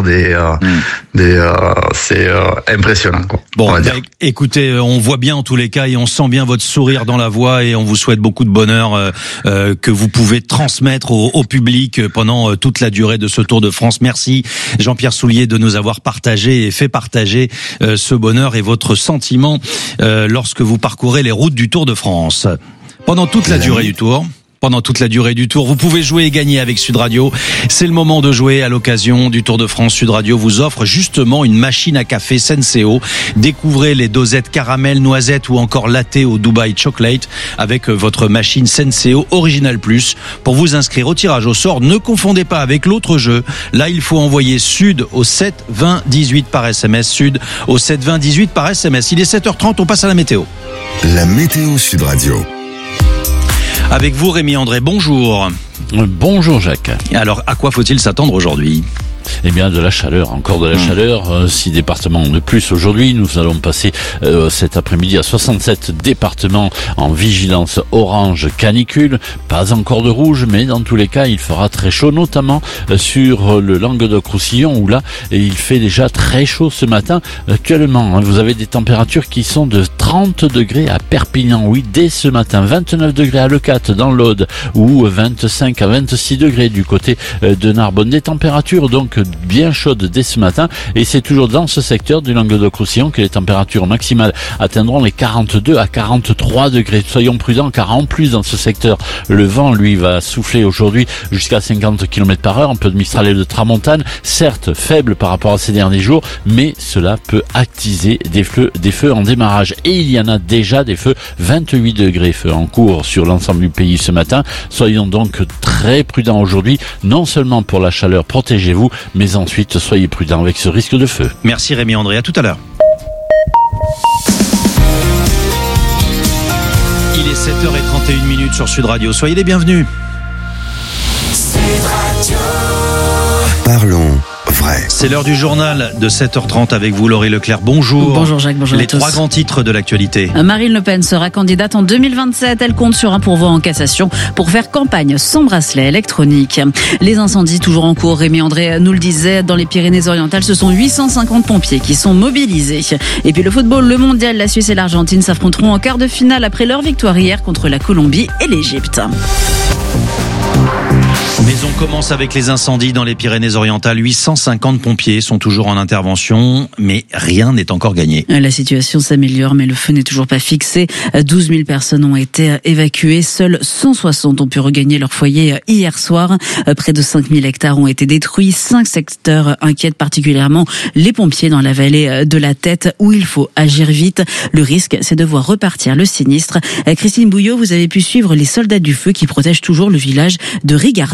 c'est impressionnant, quoi. Bon, écoutez, on voit bien en tous les cas et on sent bien votre sourire dans la voix et on vous souhaite beaucoup de bonheur que vous pouvez transmettre au public pendant toute la durée de ce Tour de France. Merci Jean-Pierre Soulier de nous avoir partagé et fait partager ce bonheur et votre sentiment lorsque vous parcourez les routes du Tour de France. Pendant toute la durée du Tour, vous pouvez jouer et gagner avec Sud Radio. C'est le moment de jouer à l'occasion du Tour de France. Sud Radio vous offre justement une machine à café Senseo. Découvrez les dosettes caramel, noisette ou encore latte au Dubai Chocolate avec votre machine Senseo Original Plus. Pour vous inscrire au tirage au sort, ne confondez pas avec l'autre jeu. Là, il faut envoyer Sud au 7 20 18 par SMS. Sud au 7 20 18 par SMS. Il est 7h30, on passe à la météo. La météo Sud Radio. Avec vous, Rémi André, bonjour. Bonjour Jacques. Alors, à quoi faut-il s'attendre aujourd'hui ? Eh bien, de la chaleur, encore de la chaleur. 6 départements de plus aujourd'hui. Nous allons passer cet après-midi à 67 départements en vigilance orange canicule. Pas encore de rouge, mais dans tous les cas, il fera très chaud, notamment sur le Languedoc-Roussillon, où là, il fait déjà très chaud ce matin. Actuellement, vous avez des températures qui sont de 30 degrés à Perpignan. Oui, dès ce matin, 29 degrés à Leucate, dans l'Aude, ou 25 à 26 degrés du côté de Narbonne. Des températures donc bien chaude dès ce matin, et c'est toujours dans ce secteur du Languedoc-Roussillon que les températures maximales atteindront les 42 à 43 degrés. Soyons prudents, car en plus dans ce secteur, le vent lui va souffler aujourd'hui jusqu'à 50 km par heure, un peu de mistral et de tramontane, certes faible par rapport à ces derniers jours, mais cela peut attiser des feux en démarrage, et il y en a déjà des feux, 28 degrés feux en cours sur l'ensemble du pays ce matin. Soyons donc très prudents aujourd'hui, non seulement pour la chaleur, protégez-vous, mais ensuite soyez prudents avec ce risque de feu. Merci Rémi André, à tout à l'heure. Il est 7h31 sur Sud Radio, soyez les bienvenus. Sud Radio. Parlons vrai. C'est l'heure du journal de 7h30 avec vous, Laurie Leclerc. Bonjour. Bonjour Jacques, bonjour à tous. Les 3 grands titres de l'actualité. Marine Le Pen sera candidate en 2027. Elle compte sur un pourvoi en cassation pour faire campagne sans bracelet électronique. Les incendies toujours en cours, Rémi André nous le disait, dans les Pyrénées-Orientales, ce sont 850 pompiers qui sont mobilisés. Et puis le football, le mondial, la Suisse et l'Argentine s'affronteront en quart de finale après leur victoire hier contre la Colombie et l'Égypte. Mais on commence avec les incendies dans les Pyrénées-Orientales. 850 pompiers sont toujours en intervention, mais rien n'est encore gagné. La situation s'améliore, mais le feu n'est toujours pas fixé. 12 000 personnes ont été évacuées. Seuls 160 ont pu regagner leur foyer hier soir. Près de 5 000 hectares ont été détruits. 5 secteurs inquiètent particulièrement les pompiers dans la vallée de la Tête, où il faut agir vite. Le risque, c'est de voir repartir le sinistre. Christine Bouillot, vous avez pu suivre les soldats du feu qui protègent toujours le village de Rigarda.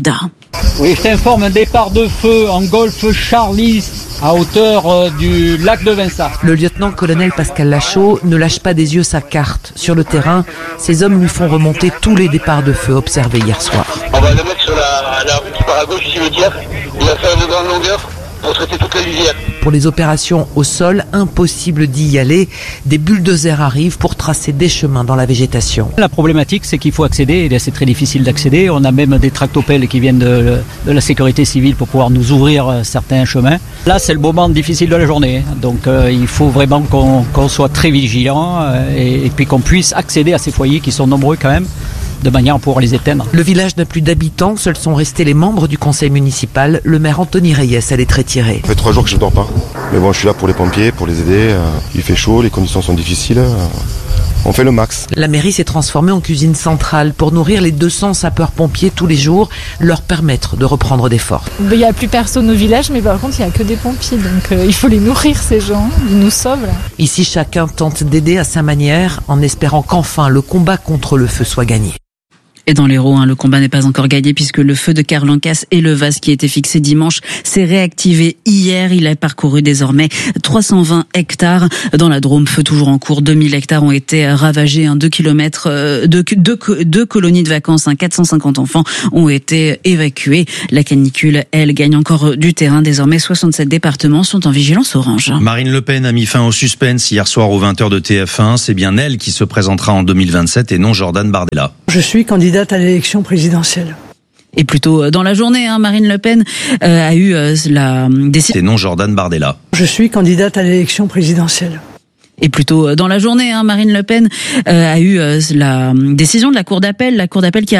Oui, je t'informe, un départ de feu en golfe Charlie à hauteur du lac de Vinça. Le lieutenant-colonel Pascal Lachaud ne lâche pas des yeux sa carte. Sur le terrain, ces hommes lui font remonter tous les départs de feu observés hier soir. On va le mettre sur la route qui part à gauche, cimetière. Il va faire de grande longueur pour traiter toute la lisière. Pour les opérations au sol, impossible d'y aller. Des bulldozers arrivent pour tracer des chemins dans la végétation. La problématique, c'est qu'il faut accéder, et c'est très difficile d'accéder. On a même des tractopelles qui viennent de la sécurité civile pour pouvoir nous ouvrir certains chemins. Là, c'est le moment difficile de la journée. Donc, il faut vraiment qu'on soit très vigilant et puis qu'on puisse accéder à ces foyers qui sont nombreux quand même, de manière à pouvoir les éteindre. Le village n'a plus d'habitants, seuls sont restés les membres du conseil municipal. Le maire Anthony Reyes a les traits tirés. Ça fait 3 jours que je ne dors pas. Mais bon, je suis là pour les pompiers, pour les aider. Il fait chaud, les conditions sont difficiles. On fait le max. La mairie s'est transformée en cuisine centrale pour nourrir les 200 sapeurs-pompiers tous les jours, leur permettre de reprendre des forces. Il n'y a plus personne au village, mais par contre, il n'y a que des pompiers. Donc il faut les nourrir, ces gens. Ils nous sauvent. Là. Ici, chacun tente d'aider à sa manière en espérant qu'enfin le combat contre le feu soit gagné. Et dans l'Hérault, le combat n'est pas encore gagné puisque le feu de Carlancas et le Vaz qui était fixé dimanche s'est réactivé hier. Il a parcouru désormais 320 hectares. Dans la Drôme, feu toujours en cours. 2000 hectares ont été ravagés. 2 kilomètres, deux colonies de vacances, 450 enfants ont été évacués. La canicule, elle, gagne encore du terrain. Désormais, 67 départements sont en vigilance orange. Marine Le Pen a mis fin au suspense hier soir aux 20h de TF1. C'est bien elle qui se présentera en 2027 et non Jordan Bardella. Je suis candidate à l'élection présidentielle. Et plus tôt dans la journée, Marine Le Pen a eu la décision. Et non Jordan Bardella. Je suis candidate à l'élection présidentielle. Et plus tôt dans la journée, Marine Le Pen a eu la décision de la Cour d'appel qui a